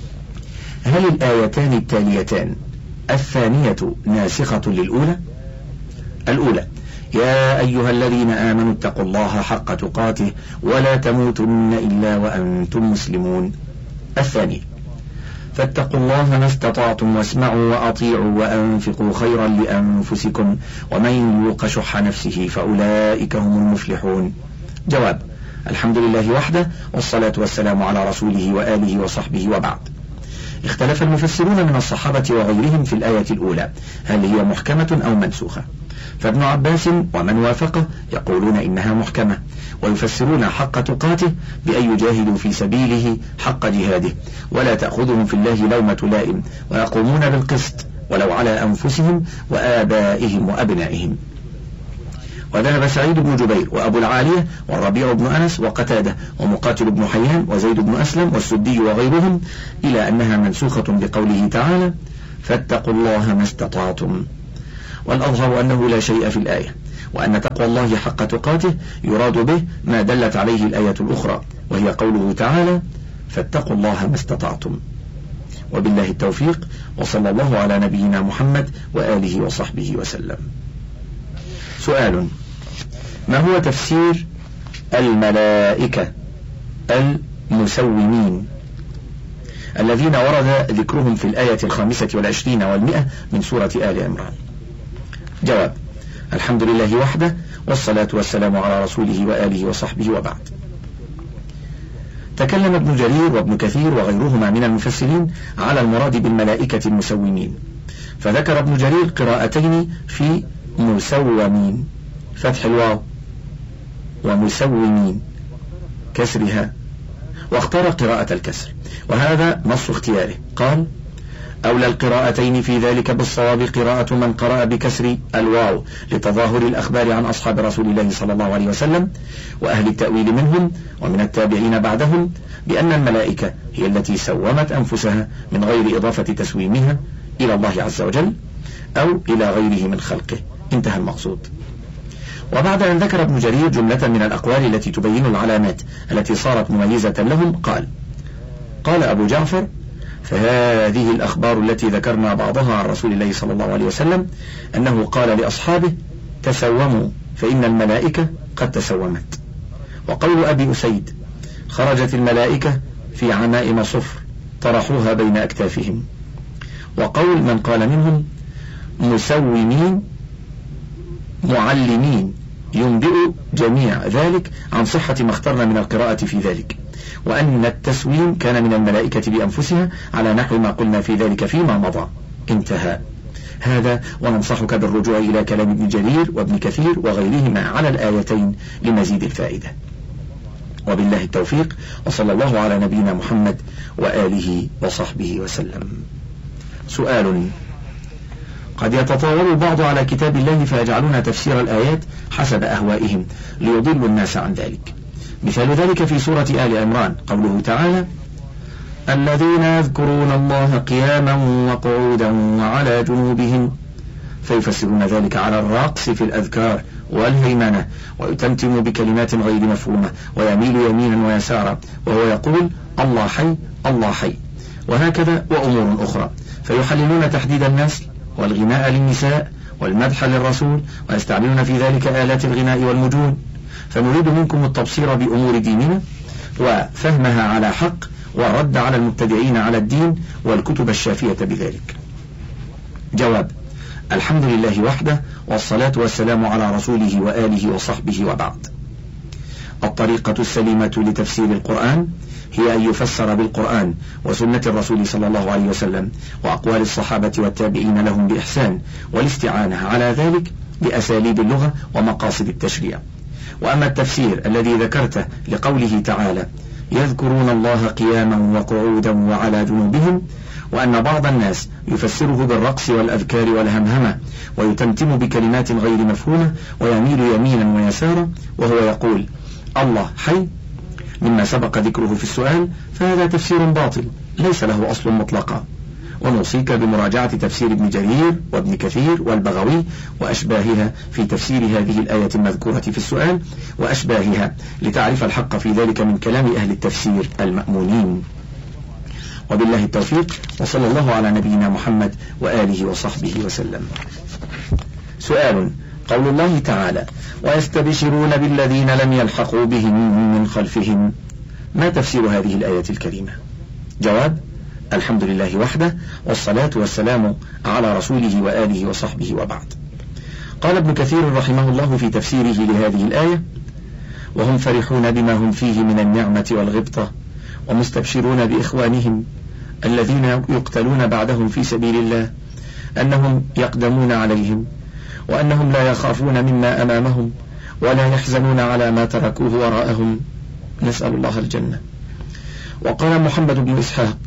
هل الآيتان التاليتان الثانية ناسخة للأولى؟ الأولى: يا أيها الذين آمنوا اتقوا الله حق تقاته ولا تموتن إلا وأنتم مسلمون. الثانية: فاتقوا الله ما استطعتم واسمعوا وأطيعوا وأنفقوا خيرا لأنفسكم ومن يوق شح نفسه فأولئك هم المفلحون. جواب: الحمد لله وحده، والصلاة والسلام على رسوله وآله وصحبه، وبعد. اختلف المفسرون من الصحابة وغيرهم في الآية الأولى هل هي محكمة أو منسوخة، فابن عباس ومن وافقه يقولون إنها محكمة، ويفسرون حق تقاته بأن يجاهدوا في سبيله حق جهاده ولا تأخذهم في الله لومة لائم، ويقومون بالقسط ولو على أنفسهم وآبائهم وأبنائهم. وذهب سعيد بن جبير وأبو العالية والربيع بن أنس وقتادة ومقاتل بن حيان وزيد بن أسلم والسدي وغيرهم إلى أنها منسوخة بقوله تعالى فاتقوا الله ما استطعتم. والأظهر أنه لا شيء في الآية، وأن تقوى الله حق تقاته يراد به ما دلت عليه الآية الأخرى، وهي قوله تعالى فاتقوا الله ما استطعتم. وبالله التوفيق، وصلى الله على نبينا محمد وآله وصحبه وسلم. سؤال: ما هو تفسير الملائكة المسومين الذين ورد ذكرهم في الآية الخامسة والعشرين والمئة من سورة آل عمران؟ جواب: الحمد لله وحده، والصلاة والسلام على رسوله وآله وصحبه، وبعد. تكلم ابن جرير وابن كثير وغيرهما من المفسرين على المراد بالملائكة المسومين، فذكر ابن جرير قراءتين في مسومين فتح الواو ومسومين كسرها، واختار قراءة الكسر، وهذا نص اختياره. قال: أولى القراءتين في ذلك بالصواب قراءة من قرأ بكسر الواو لتظاهر الأخبار عن أصحاب رسول الله صلى الله عليه وسلم وأهل التأويل منهم ومن التابعين بعدهم بأن الملائكة هي التي سومت أنفسها من غير إضافة تسويمها إلى الله عز وجل أو إلى غيره من خلقه. انتهى المقصود. وبعد أن ذكر ابن جرير جملة من الأقوال التي تبين العلامات التي صارت مميزة لهم، قال: قال أبو جعفر: فهذه الأخبار التي ذكرنا بعضها عن رسول الله صلى الله عليه وسلم أنه قال لأصحابه: تسوموا فإن الملائكة قد تسومت. وقول أبي أسيد: خرجت الملائكة في عمائم صفر طرحوها بين أكتافهم. وقول من قال منهم: مسومين معلمين، ينبئ جميع ذلك عن صحة ما اخترنا من القراءة في ذلك، وأن التسويم كان من الملائكة بأنفسها على نحو ما قلنا في ذلك فيما مضى. انتهى. هذا، وننصحك بالرجوع إلى كلام ابن جرير وابن كثير وغيرهما على الآيتين لمزيد الفائدة. وبالله التوفيق، وصلى الله على نبينا محمد وآله وصحبه وسلم. سؤال: قد يتطاول البعض على كتاب الله فيجعلون تفسير الآيات حسب أهوائهم ليضلوا الناس عن ذلك. مثال ذلك في سورة آل عمران قوله تعالى: الذين يذكرون الله قياما وقعودا وعلى جنوبهم، فيفسرون ذلك على الرقص في الأذكار والهيمنة، ويتمتم بكلمات غير مفهومة ويميل يمينا ويسارا وهو يقول الله حي الله حي، وهكذا وأمور أخرى، فيحللون تحديد النسل والغناء للنساء والمدح للرسول، ويستعملون في ذلك آلات الغناء والمجون. فنريد منكم التبصير بأمور ديننا وفهمها على حق، والرد على المبتدعين على الدين والكتب الشافية بذلك. جواب: الحمد لله وحده، والصلاة والسلام على رسوله وآله وصحبه، وبعد. الطريقة السليمة لتفسير القرآن هي أن يفسر بالقرآن وسنة الرسول صلى الله عليه وسلم وأقوال الصحابة والتابعين لهم بإحسان، والاستعانة على ذلك بأساليب اللغة ومقاصد التشريع. وأما التفسير الذي ذكرته لقوله تعالى: يذكرون الله قياما وقعودا وعلى جنوبهم، وأن بعض الناس يفسره بالرقص والأذكار والهمهمة ويتمتم بكلمات غير مفهومة ويميل يمينا ويسارا وهو يقول الله حي مما سبق ذكره في السؤال، فهذا تفسير باطل ليس له أصل مطلقا. ونوصيك بمراجعة تفسير ابن جرير وابن كثير والبغوي وأشباهها في تفسير هذه الآية المذكورة في السؤال وأشباهها لتعرف الحق في ذلك من كلام أهل التفسير المأمونين. وبالله التوفيق، وصلى الله على نبينا محمد وآله وصحبه وسلم. سؤال: قول الله تعالى: ويستبشرون بالذين لم يلحقوا بهم من خلفهم، ما تفسير هذه الآية الكريمة؟ جواب: الحمد لله وحده، والصلاة والسلام على رسوله وآله وصحبه، وبعد. قال ابن كثير رحمه الله في تفسيره لهذه الآية: وهم فرحون بما هم فيه من النعمة والغبطة، ومستبشرون بإخوانهم الذين يقتلون بعدهم في سبيل الله أنهم يقدمون عليهم، وأنهم لا يخافون مما أمامهم ولا يحزنون على ما تركوه وراءهم، نسأل الله الجنة. وقال محمد بن إسحاق: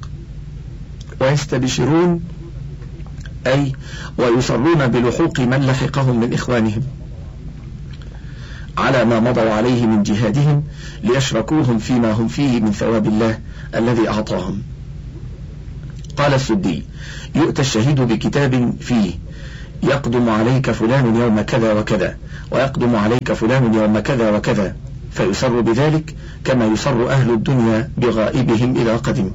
ويستبشرون أي ويصرون بلحوق من لحقهم من إخوانهم، على ما مضوا عليه من جهادهم ليشركوهم فيما هم فيه من ثواب الله الذي أعطاهم. قال السدي: يؤتى الشهيد بكتاب فيه يقدم عليك فلان يوم كذا وكذا، ويقدم عليك فلان يوم كذا وكذا، فيسر بذلك كما يسر أهل الدنيا بغائبهم إذا قدم.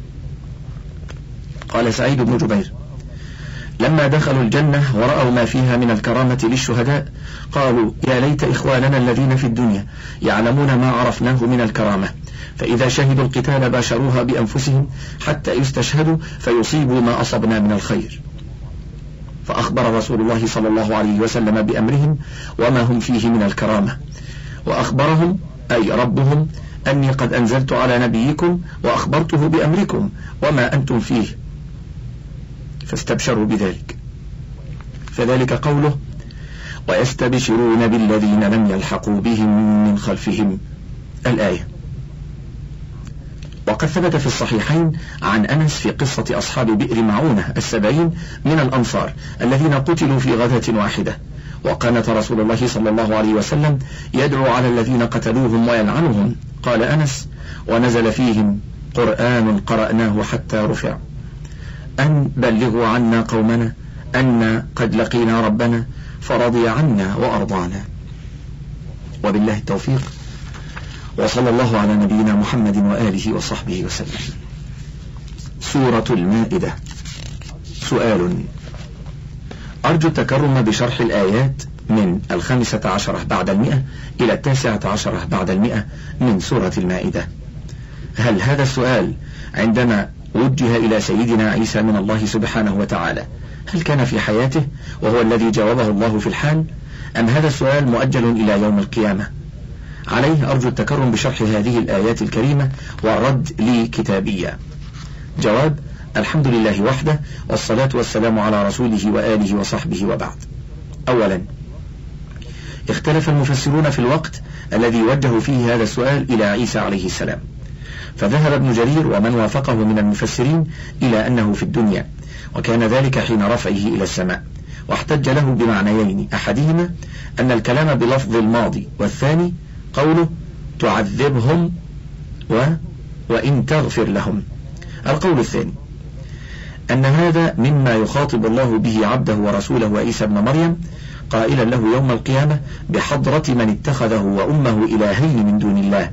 قال سعيد بن جبير: لما دخلوا الجنة ورأوا ما فيها من الكرامة للشهداء قالوا: يا ليت إخواننا الذين في الدنيا يعلمون ما عرفناه من الكرامة، فإذا شهدوا القتال باشروها بأنفسهم حتى يستشهدوا فيصيبوا ما أصبنا من الخير. فأخبر رسول الله صلى الله عليه وسلم بأمرهم وما هم فيه من الكرامة، وأخبرهم أي ربهم أني قد أنزلت على نبيكم وأخبرته بأمركم وما أنتم فيه، فاستبشروا بذلك. فذلك قوله: ويستبشرون بالذين لم يلحقوا بهم من خلفهم، الآية. وقد ثبت في الصحيحين عن أنس في قصة أصحاب بئر معونة السبعين من الأنصار الذين قتلوا في غزوة واحدة، وقنت رسول الله صلى الله عليه وسلم يدعو على الذين قتلوهم ويلعنهم. قال أنس: ونزل فيهم قرآن قرأناه حتى رفع، أن بلغوا عنا قومنا أن قد لقينا ربنا فرضي عنا وأرضانا. وبالله التوفيق، وصلى الله على نبينا محمد وآله وصحبه وسلم. سورة المائدة. سؤال: أرجو التكرم بشرح الآيات من الخامسة عشرة بعد المئة إلى التاسعة عشرة بعد المئة من سورة المائدة. هل هذا السؤال عندما وجه إلى سيدنا عيسى من الله سبحانه وتعالى هل كان في حياته وهو الذي جاوبه الله في الحال، أم هذا السؤال مؤجل إلى يوم القيامة؟ عليه أرجو التكرم بشرح هذه الآيات الكريمة والرد لي كتابيا. جواب: الحمد لله وحده، والصلاة والسلام على رسوله وآله وصحبه، وبعد. أولا، اختلف المفسرون في الوقت الذي وجهوا فيه هذا السؤال إلى عيسى عليه السلام، فذهب ابن جرير ومن وافقه من المفسرين إلى أنه في الدنيا، وكان ذلك حين رفعه إلى السماء، واحتج له بمعنيين: أحدهما أن الكلام بلفظ الماضي، والثاني قوله تعذبهم و... وإن تغفر لهم. القول الثاني أن هذا مما يخاطب الله به عبده ورسوله عيسى ابن مريم قائلا له يوم القيامة بحضرة من اتخذه وأمه إلهين من دون الله: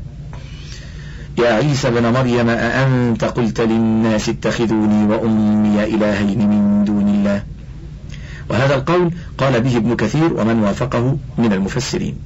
يا عيسى ابن مريم أأنت قلت للناس اتخذوني وأمي إلهين من دون الله. وهذا القول قال به ابن كثير ومن وافقه من المفسرين.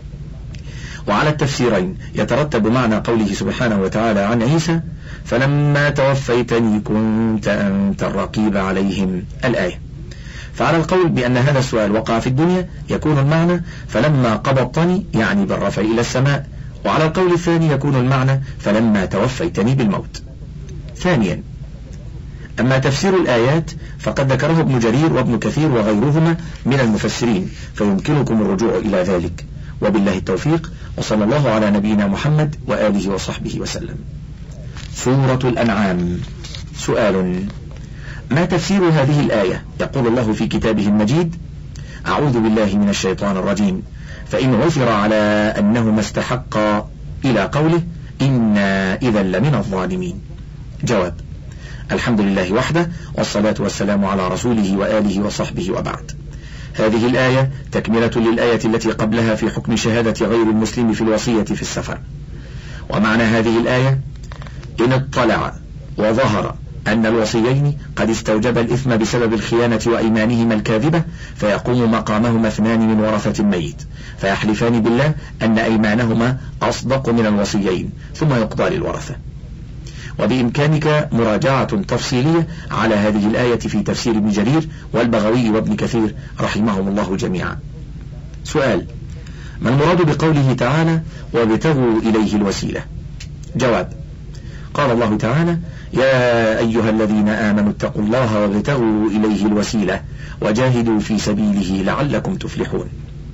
وعلى التفسيرين يترتب معنى قوله سبحانه وتعالى عن عيسى: فلما توفيتني كنت أنت الرقيب عليهم، الآية. فعلى القول بأن هذا السؤال وقع في الدنيا يكون المعنى فلما قبضتني، يعني بالرفع إلى السماء، وعلى القول الثاني يكون المعنى فلما توفيتني بالموت. ثانيا، أما تفسير الآيات فقد ذكره ابن جرير وابن كثير وغيرهما من المفسرين، فيمكنكم الرجوع إلى ذلك. وبالله التوفيق، وصلى الله على نبينا محمد وآله وصحبه وسلم. سورة الأنعام. سؤال: ما تفسير هذه الآية؟ يقول الله في كتابه المجيد: أعوذ بالله من الشيطان الرجيم، فإن عثر على أنهما استحقا، إلى قوله إنا إذا لمن الظالمين. جواب: الحمد لله وحده، والصلاة والسلام على رسوله وآله وصحبه، وبعد. هذه الآية تكملة للآية التي قبلها في حكم شهادة غير المسلم في الوصية في السفر. ومعنى هذه الآية: إن اطلع وظهر أن الوصيين قد استوجب الإثم بسبب الخيانة وأيمانهما الكاذبة، فيقوم مقامهما اثنان من ورثة الميت فيحلفان بالله أن أيمانهما أصدق من الوصيين، ثم يقضى للورثة. وبإمكانك مراجعة تفصيلية على هذه الآية في تفسير ابن جرير والبغوي وابن كثير رحمهم الله جميعا. سؤال: ما المراد بقوله تعالى وابتغوا إليه الوسيلة؟ جواب: قال الله تعالى: يا أيها الذين آمنوا اتقوا الله وابتغوا إليه الوسيلة وجاهدوا في سبيله لعلكم تفلحون.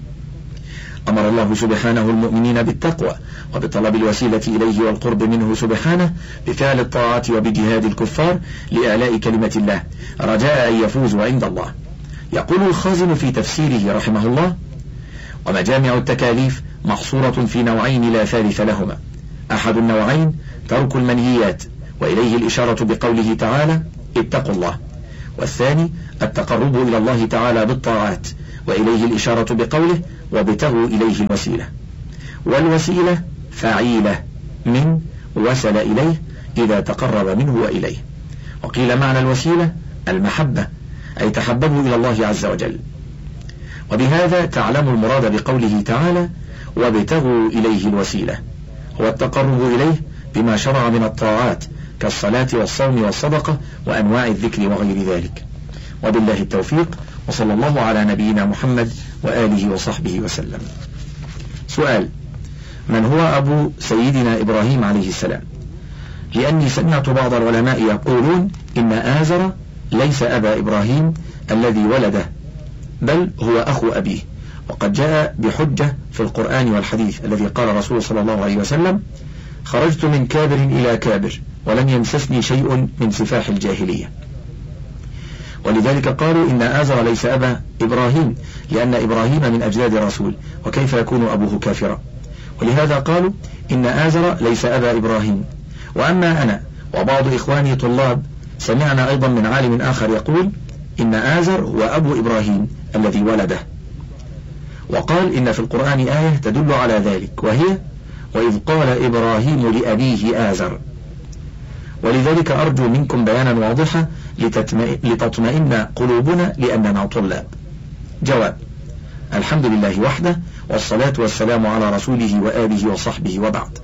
أمر الله سبحانه المؤمنين بالتقوى وبطلب الوسيلة إليه والقرب منه سبحانه بفعل الطاعات وبجهاد الكفار لإعلاء كلمة الله رجاء أن يفوزوا عند الله. يقول الخازن في تفسيره رحمه الله: ومجامع التكاليف محصورة في نوعين لا ثالث لهما. أحد النوعين ترك المنهيات، وإليه الإشارة بقوله تعالى اتقوا الله، والثاني التقرب إلى الله تعالى بالطاعات، وإليه الإشارة بقوله وابتغوا إليه الوسيلة. والوسيلة فعيلة من وصل إليه إذا تقرب منه وإليه. وقيل معنى الوسيلة المحبة، أي تحببوا إلى الله عز وجل. وبهذا تعلم المراد بقوله تعالى وابتغوا إليه الوسيلة، هو التقرب إليه بما شرع من الطاعات كالصلاة والصوم والصدقة وأنواع الذكر وغير ذلك. وبالله التوفيق، وصلى الله على نبينا محمد وآله وصحبه وسلم. سؤال: من هو أبو سيدنا إبراهيم عليه السلام؟ لأني سمعت بعض العلماء يقولون إن آزر ليس أبا إبراهيم الذي ولده، بل هو أخو أبيه، وقد جاء بحجة في القرآن والحديث الذي قال رسول صلى الله عليه وسلم خرجت من كابر إلى كابر ولم يمسسني شيء من سفاح الجاهلية. ولذلك قالوا إن آزر ليس أبا إبراهيم، لأن إبراهيم من أجداد الرسول، وكيف يكون أبوه كافرا؟ ولهذا قالوا إن آزر ليس أبا إبراهيم. وأما أنا وبعض إخواني طلاب سمعنا أيضا من عالم آخر يقول إن آزر هو أبو إبراهيم الذي ولده، وقال إن في القرآن آية تدل على ذلك، وهي وإذ قال إبراهيم لأبيه آزر. ولذلك أرجو منكم بيانا واضحا لتطمئن قلوبنا لأننا طلاب. جواب: الحمد لله وحده، والصلاة والسلام على رسوله وآله وصحبه، وبعد.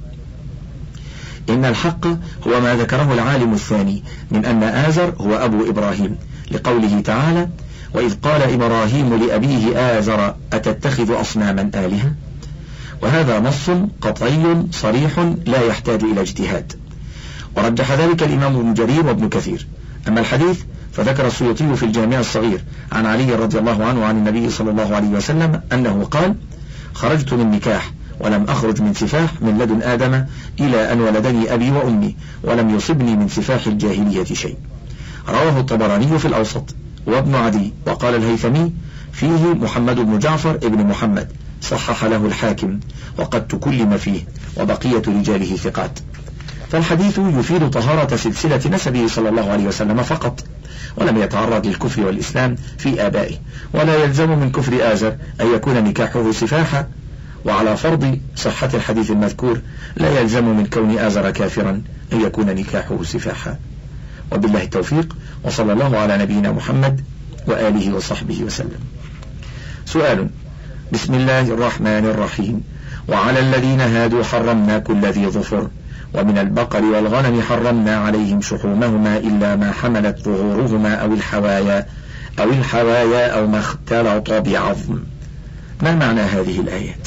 إن الحق هو ما ذكره العالم الثاني من أن آزر هو أبو إبراهيم، لقوله تعالى وإذ قال إبراهيم لأبيه آزر أتتخذ أصناما آلهة، وهذا نص قطعي صريح لا يحتاج إلى اجتهاد، ورجح ذلك الإمام ابن جرير وابن كثير. أما الحديث فذكر السيوطي في الجامع الصغير عن علي رضي الله عنه عن النبي صلى الله عليه وسلم أنه قال خرجت من نكاح ولم أخرج من سفاح من لدن آدم إلى أن ولدني أبي وأمي ولم يصبني من سفاح الجاهلية شيء. رواه الطبراني في الأوسط وابن عدي، وقال الهيثمي فيه محمد بن جعفر ابن محمد، صحح له الحاكم، وقد تكلم فيه، وبقية رجاله ثقات. فالحديث يفيد طهارة سلسلة نسبه صلى الله عليه وسلم فقط، ولم يتعرض للكفر والإسلام في آبائه، ولا يلزم من كفر آزر أن يكون نكاحه سفاحا. وعلى فرض صحة الحديث المذكور لا يلزم من كون آزر كافرا أن يكون نكاحه سفاحا. وبالله التوفيق، وصلى الله على نبينا محمد وآله وصحبه وسلم. سؤال: بسم الله الرحمن الرحيم. وعلى الذين هادوا حرمنا كل ذي ظفر، ومن البقر والغنم حرمنا عليهم شحومهما إلا ما حملت ظهورهما أو الحوايا أو الحوايا أو ما اختلط بعظم. ما معنى هذه الآيات؟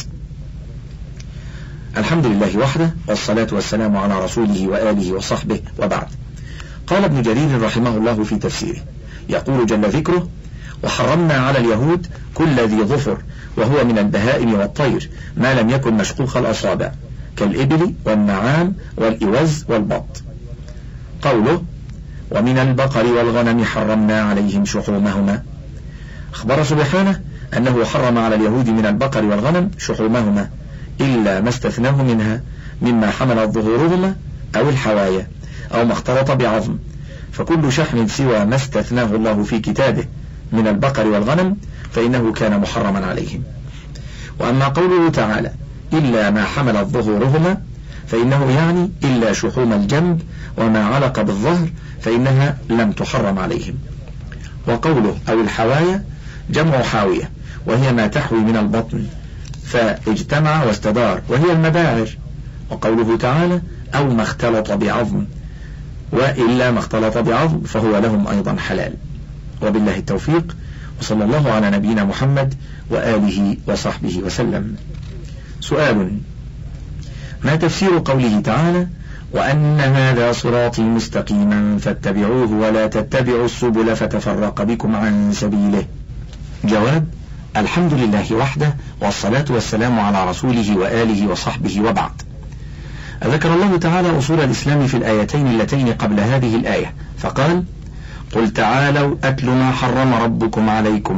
الحمد لله وحده، والصلاة والسلام على رسوله وآله وصحبه، وبعد. قال ابن جرير رحمه الله في تفسيره، يقول جل ذكره وحرمنا على اليهود كل ذي ظفر، وهو من البهائم والطير ما لم يكن مشقوق الأصابع كالإبل والنعام والإوز والبط. قوله ومن البقر والغنم حرمنا عليهم شحومهما، أخبر سبحانه أنه حرم على اليهود من البقر والغنم شحومهما إلا ما استثناه منها مما حملت ظهورهما أو الحوايا أو ما اختلط بعظم، فكل شحم سوى ما استثناه الله في كتابه من البقر والغنم فإنه كان محرما عليهم. وأما قوله تعالى إلا ما حملت ظهورهما فإنه يعني إلا شحوم الجنب وما علق بالظهر فإنها لم تحرم عليهم. وقوله أو الحوايا جمع حاوية، وهي ما تحوي من البطن فاجتمع واستدار، وهي المباعر. وقوله تعالى أو ما اختلط بعظم، وإلا ما اختلط بعظم فهو لهم أيضا حلال. وبالله التوفيق، وصلى الله على نبينا محمد وآله وصحبه وسلم. سؤال: ما تفسير قوله تعالى وأن هذا صراطي مستقيما فاتبعوه ولا تتبعوا السبل فتفرق بكم عن سبيله؟ جواب: الحمد لله وحده، والصلاة والسلام على رسوله وآله وصحبه، وبعد. ذكر الله تعالى أصول الإسلام في الآيتين اللتين قبل هذه الآية، فقال قل تعالوا أتل ما حرم ربكم عليكم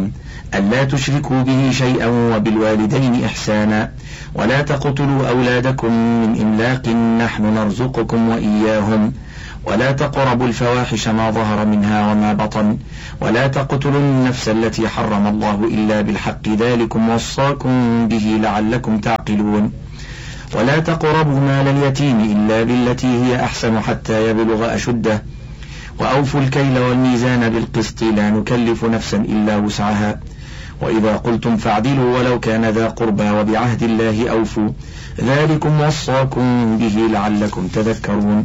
ألا تشركوا به شيئا وبالوالدين إحسانا ولا تقتلوا أولادكم من إملاق نحن نرزقكم وإياهم ولا تقربوا الفواحش ما ظهر منها وما بطن ولا تقتلوا النفس التي حرم الله إلا بالحق ذلكم وصاكم به لعلكم تعقلون ولا تقربوا مال اليتيم إلا بالتي هي أحسن حتى يبلغ أشده وأوفوا الكيل والميزان بالقسط لا نكلف نفسا إلا وسعها وإذا قلتم فاعدلوا ولو كان ذا قربى وبعهد الله أوفوا ذلكم وصاكم به لعلكم تذكرون.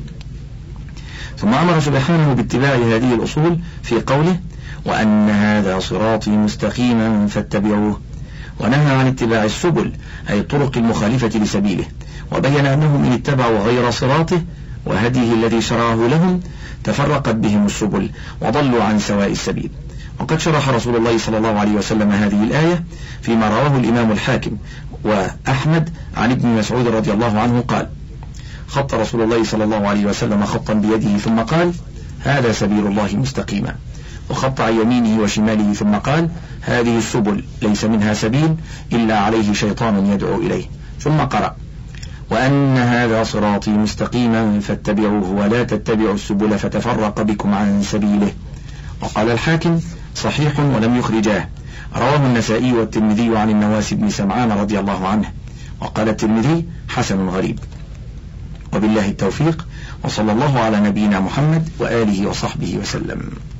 ثم أمر سبحانه باتباع هذه الأصول في قوله وأن هذا صراطي مستقيما فاتبعوه، ونهى عن اتباع السبل أي الطرق المخالفة لسبيله، وبين أنهم إن اتبعوا غير صراطه وهديه الذي شرعه لهم تفرقت بهم السبل وضلوا عن سواء السبيل. وقد شرح رسول الله صلى الله عليه وسلم هذه الآية فيما رواه الإمام الحاكم وأحمد عن ابن مسعود رضي الله عنه قال خط رسول الله صلى الله عليه وسلم خطا بيده ثم قال هذا سبيل الله مستقيما، وخط عن يمينه وشماله ثم قال هذه السبل ليس منها سبيل إلا عليه شيطان يدعو إليه، ثم قرأ وأن هذا صراطي مستقيما فاتبعوه ولا تتبعوا السبل فتفرق بكم عن سبيله. وقال الحاكم صحيح ولم يخرجاه، رواه النسائي والترمذي عن النواس بن سمعان رضي الله عنه، وقال الترمذي حسن غريب. وبالله التوفيق، وصلى الله على نبينا محمد وآله وصحبه وسلم.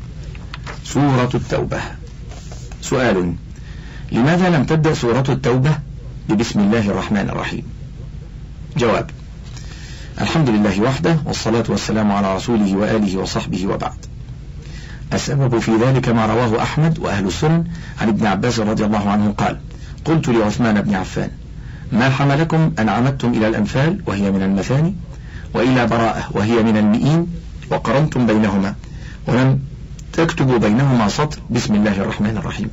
سورة التوبة. سؤال: لماذا لم تبدأ سورة التوبة ببسم الله الرحمن الرحيم؟ جواب: الحمد لله وحده، والصلاة والسلام على رسوله وآله وصحبه وبعد. السبب في ذلك ما رواه أحمد وأهل السنن عن ابن عباس رضي الله عنه قال: قلت لعثمان بن عفان: ما حملكم أن عمدتم إلى الأنفال وهي من المثاني وإلى براءة وهي من المئين وقرنتم بينهما ولم تكتبوا بينهما سطر بسم الله الرحمن الرحيم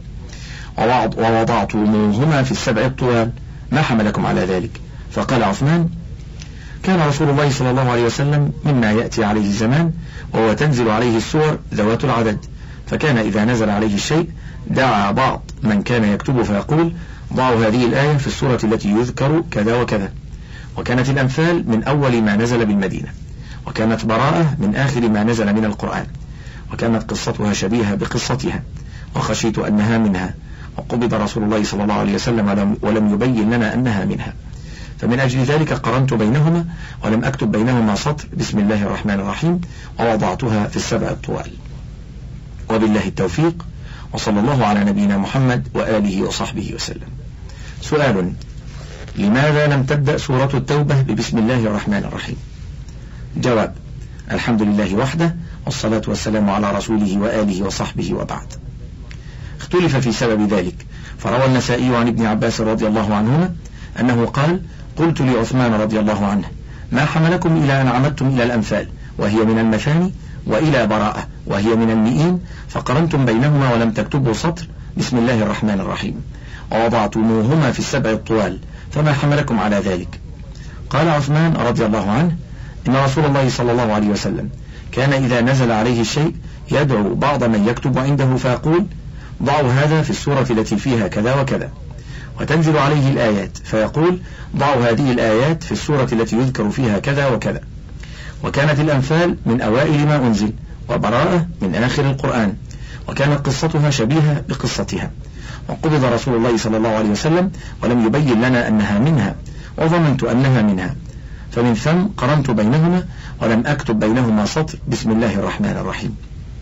ووضعتموهما في السبع الطوال، ما حملكم على ذلك؟ فقال عثمان: كان رسول الله صلى الله عليه وسلم مما يأتي عليه الزمان وهو تنزل عليه السور ذوات العدد، فكان إذا نزل عليه الشيء دعا بعض من كان يكتب فيقول: ضعوا هذه الآية في السورة التي يذكر كذا وكذا. وكانت الأنفال من أول ما نزل بالمدينة، وكانت براءة من آخر ما نزل من القرآن، وكانت قصتها شبيهة بقصتها، وخشيت أنها منها، وقبض رسول الله صلى الله عليه وسلم ولم يبين لنا أنها منها، فمن أجل ذلك قرنت بينهما ولم أكتب بينهما سطر بسم الله الرحمن الرحيم ووضعتها في السبع الطوال. وبالله التوفيق، وصلى الله على نبينا محمد وآله وصحبه وسلم. سؤال: لماذا لم تبدأ سورة التوبة ببسم الله الرحمن الرحيم؟ جواب: الحمد لله وحده، والصلاة والسلام على رسوله وآله وصحبه وبعد. اختلف في سبب ذلك، فروى النسائي عن ابن عباس رضي الله عنهما أنه قال: قلت لعثمان رضي الله عنه: ما حملكم إلى أن عمدتم إلى الأنفال وهي من المثاني وإلى براءة وهي من المئين فقرنتم بينهما ولم تكتبوا سطر بسم الله الرحمن الرحيم ووضعتموهما في السبع الطوال، فما حملكم على ذلك؟ قال عثمان رضي الله عنه: إن رسول الله صلى الله عليه وسلم كان إذا نزل عليه الشيء يدعو بعض من يكتب عنده فيقول: ضعوا هذا في السورة التي فيها كذا وكذا، وتنزل عليه الآيات فيقول: ضعوا هذه الآيات في السورة التي يذكر فيها كذا وكذا. وكانت الأنفال من أوائل ما أنزل، وبراءة من آخر القرآن، وكانت قصتها شبيهة بقصتها، وقبض رسول الله صلى الله عليه وسلم ولم يبين لنا أنها منها، وظننت أنها منها، فمن ثم قرنت بينهما ولم أكتب بينهما سطر بسم الله الرحمن الرحيم.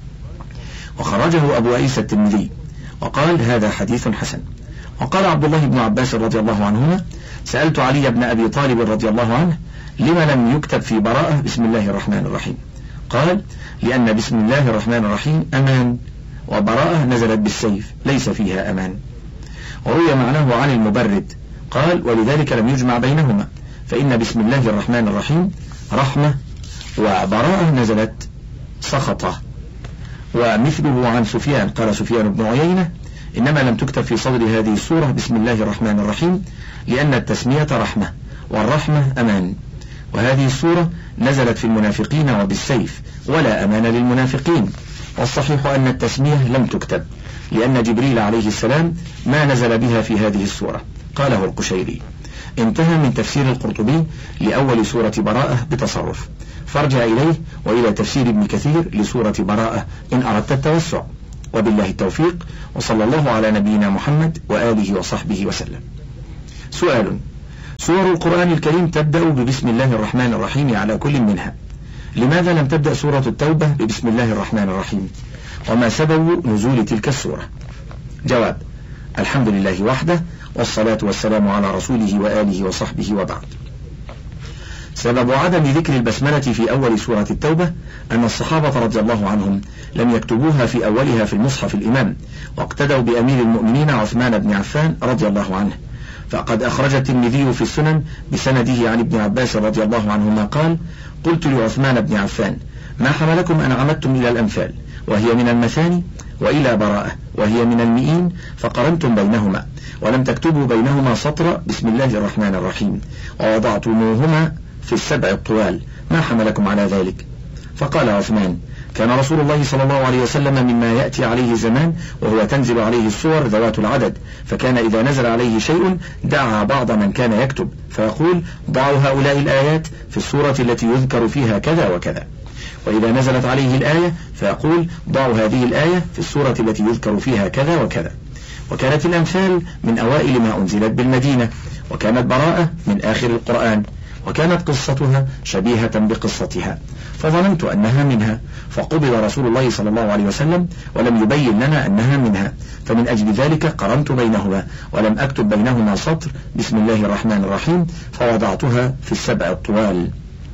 وخرجه أبو عيسى الترمذي وقال: هذا حديث حسن. وقال عبد الله بن عباس رضي الله عنهما: سألت علي بن أبي طالب رضي الله عنه: لما لم يكتب في براءة بسم الله الرحمن الرحيم؟ قال: لأن بسم الله الرحمن الرحيم أمان، وبراءة نزلت بالسيف ليس فيها أمان. وروي معناه عن المبرد قال: ولذلك لم يجمع بينهما، فإن بسم الله الرحمن الرحيم رحمة، وبراءة نزلت سخطة. ومثله عن سفيان قال سفيان بن عيينة: إنما لم تكتب في صدر هذه السورة بسم الله الرحمن الرحيم لأن التسمية رحمة، والرحمة أمان، وهذه السورة نزلت في المنافقين وبالسيف ولا أمان للمنافقين، والصحيح أن التسمية لم تكتب، لأن جبريل عليه السلام ما نزل بها في هذه السورة. قاله القشيري. انتهى من تفسير القرطبي لأول سورة براءة بتصرف، فارجع إليه وإلى تفسير ابن كثير لسورة براءة إن أردت التوسع. وبالله التوفيق، وصلى الله على نبينا محمد وآله وصحبه وسلم. سؤال: سور القرآن الكريم تبدأ ببسم الله الرحمن الرحيم على كل منها، لماذا لم تبدأ سورة التوبة ببسم الله الرحمن الرحيم؟ وما سبب نزول تلك السورة؟ جواب: الحمد لله وحده، والصلاة والسلام على رسوله وآله وصحبه وبعد. سبب عدم ذكر البسملة في أول سورة التوبة أن الصحابة رضي الله عنهم لم يكتبوها في أولها في المصحف الإمام، واقتدوا بأمير المؤمنين عثمان بن عفان رضي الله عنه. فقد أخرج الترمذي في السنن بسنده عن ابن عباس رضي الله عنهما قال: قلت لعثمان بن عفان: ما حملكم أن عمدتم إلى الأنفال وهي من المثاني، وإلى براءة وهي من المئين، فقرنتم بينهما ولم تكتبوا بينهما سطر بسم الله الرحمن الرحيم، ووضعتموهما في السبع الطوال، ما حملكم على ذلك؟ فقال عثمان: كان رسول الله صلى الله عليه وسلم مما يأتي عليه زمان وهو تنزل عليه السور ذوات العدد، فكان إذا نزل عليه شيء دعا بعض من كان يكتب فيقول: ضعوا هؤلاء الآيات في السورة التي يذكر فيها كذا وكذا، وإذا نزلت عليه الآية فيقول: ضعوا هذه الآية في السورة التي يذكر فيها كذا وكذا. وكانت الأمثال من أوائل ما أنزلت بالمدينة، وكانت براءة من آخر القرآن، وكانت قصتها شبيهة بقصتها، فظننت أنها منها، فقبض رسول الله صلى الله عليه وسلم ولم يبين لنا أنها منها، فمن أجل ذلك قرنت بينهما ولم أكتب بينهما سطر بسم الله الرحمن الرحيم، فوضعتها في السبع الطوال.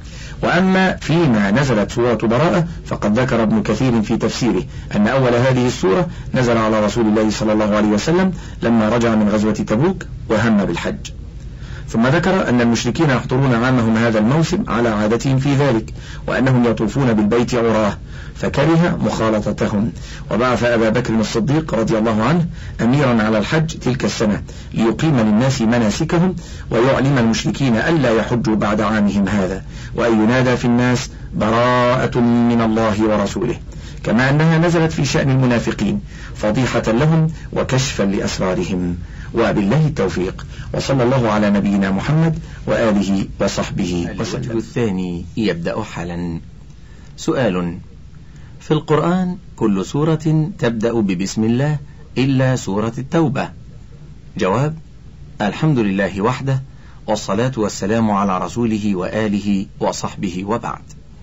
وأما فيما نزلت سورة براءة فقد ذكر ابن كثير في تفسيره أن أول هذه السورة نزل على رسول الله صلى الله عليه وسلم لما رجع من غزوة تبوك وهم بالحج. ثم ذكر أن المشركين يحضرون عامهم هذا الموسم على عادتهم في ذلك، وأنهم يطوفون بالبيت عراه، فكره مخالطتهم، وبعث أبا بكر الصديق رضي الله عنه أميرا على الحج تلك السنة ليقيم للناس مناسكهم ويعلم المشركين ألا يحجوا بعد عامهم هذا، وأن ينادى في الناس: براءة من الله ورسوله، كما أنها نزلت في شأن المنافقين فضيحة لهم وكشفا لأسرارهم. وبالله التوفيق، وصلى الله على نبينا محمد وآله وصحبه وسلم. الوجه الثاني يبدأ حالا. سؤال: في القرآن كل سورة تبدأ ببسم الله إلا سورة التوبة. جواب: الحمد لله وحده، والصلاة والسلام على رسوله وآله وصحبه وبعد.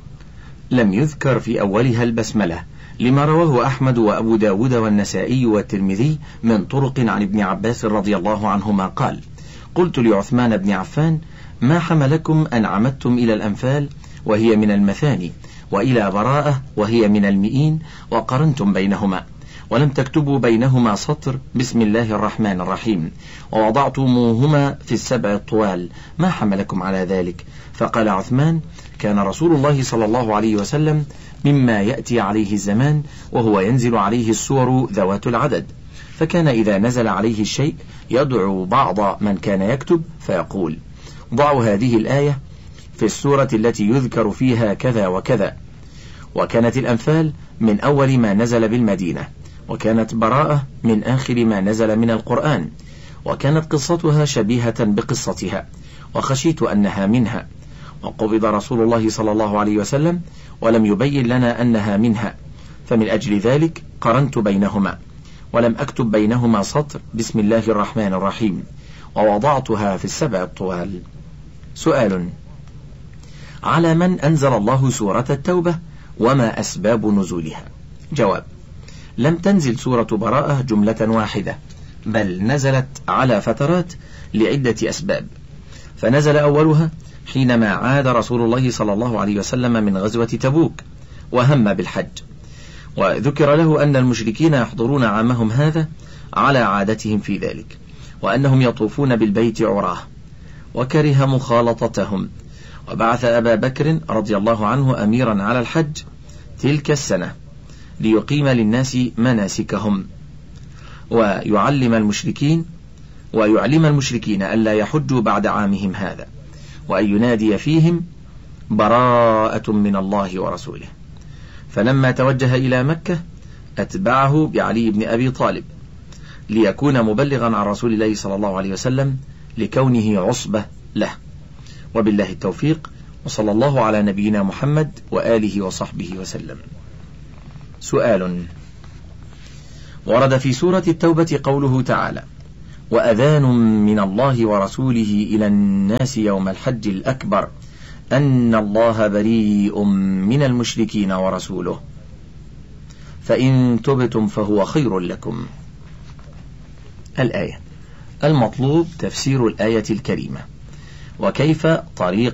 لم يذكر في أولها البسملة، لما رواه أحمد وأبو داود والنسائي والترمذي من طرق عن ابن عباس رضي الله عنهما قال: قلت لعثمان بن عفان: ما حملكم أن عمدتم إلى الأنفال وهي من المثاني، وإلى براءة وهي من المئين، وقرنتم بينهما ولم تكتبوا بينهما سطر بسم الله الرحمن الرحيم، ووضعتموهما في السبع الطوال، ما حملكم على ذلك؟ فقال عثمان: كان رسول الله صلى الله عليه وسلم مما يأتي عليه الزمان وهو ينزل عليه السور ذوات العدد، فكان إذا نزل عليه الشيء يدعو بعض من كان يكتب فيقول: ضعوا هذه الآية في السورة التي يذكر فيها كذا وكذا. وكانت الأنفال من أول ما نزل بالمدينة، وكانت براءة من آخر ما نزل من القرآن، وكانت قصتها شبيهة بقصتها، وخشيت أنها منها، وقبض رسول الله صلى الله عليه وسلم ولم يبين لنا أنها منها، فمن أجل ذلك قرنت بينهما ولم أكتب بينهما سطر بسم الله الرحمن الرحيم، ووضعتها في السبع الطوال. سؤال: على من أنزل الله سورة التوبة، وما أسباب نزولها؟ جواب: لم تنزل سورة براءة جملة واحدة، بل نزلت على فترات لعدة أسباب. فنزل أولها حينما عاد رسول الله صلى الله عليه وسلم من غزوة تبوك وهم بالحج، وذكر له أن المشركين يحضرون عامهم هذا على عادتهم في ذلك، وأنهم يطوفون بالبيت عراه، وكره مخالطتهم، وبعث أبا بكر رضي الله عنه أميرا على الحج تلك السنة ليقيم للناس مناسكهم ويعلم المشركين ويعلم المشركين ألا يحجوا بعد عامهم هذا، وأن ينادي فيهم: براءة من الله ورسوله. فلما توجه إلى مكة أتبعه بعلي بن أبي طالب ليكون مبلغا عن رسول الله صلى الله عليه وسلم لكونه عصبة له. وبالله التوفيق، وصلى الله على نبينا محمد وآله وصحبه وسلم. سؤال: ورد في سورة التوبة قوله تعالى: وأذان من الله ورسوله إلى الناس يوم الحج الأكبر أن الله بريء من المشركين ورسوله، فإن تبتم فهو خير لكم. الآية. المطلوب تفسير الآية الكريمة، وكيف طريق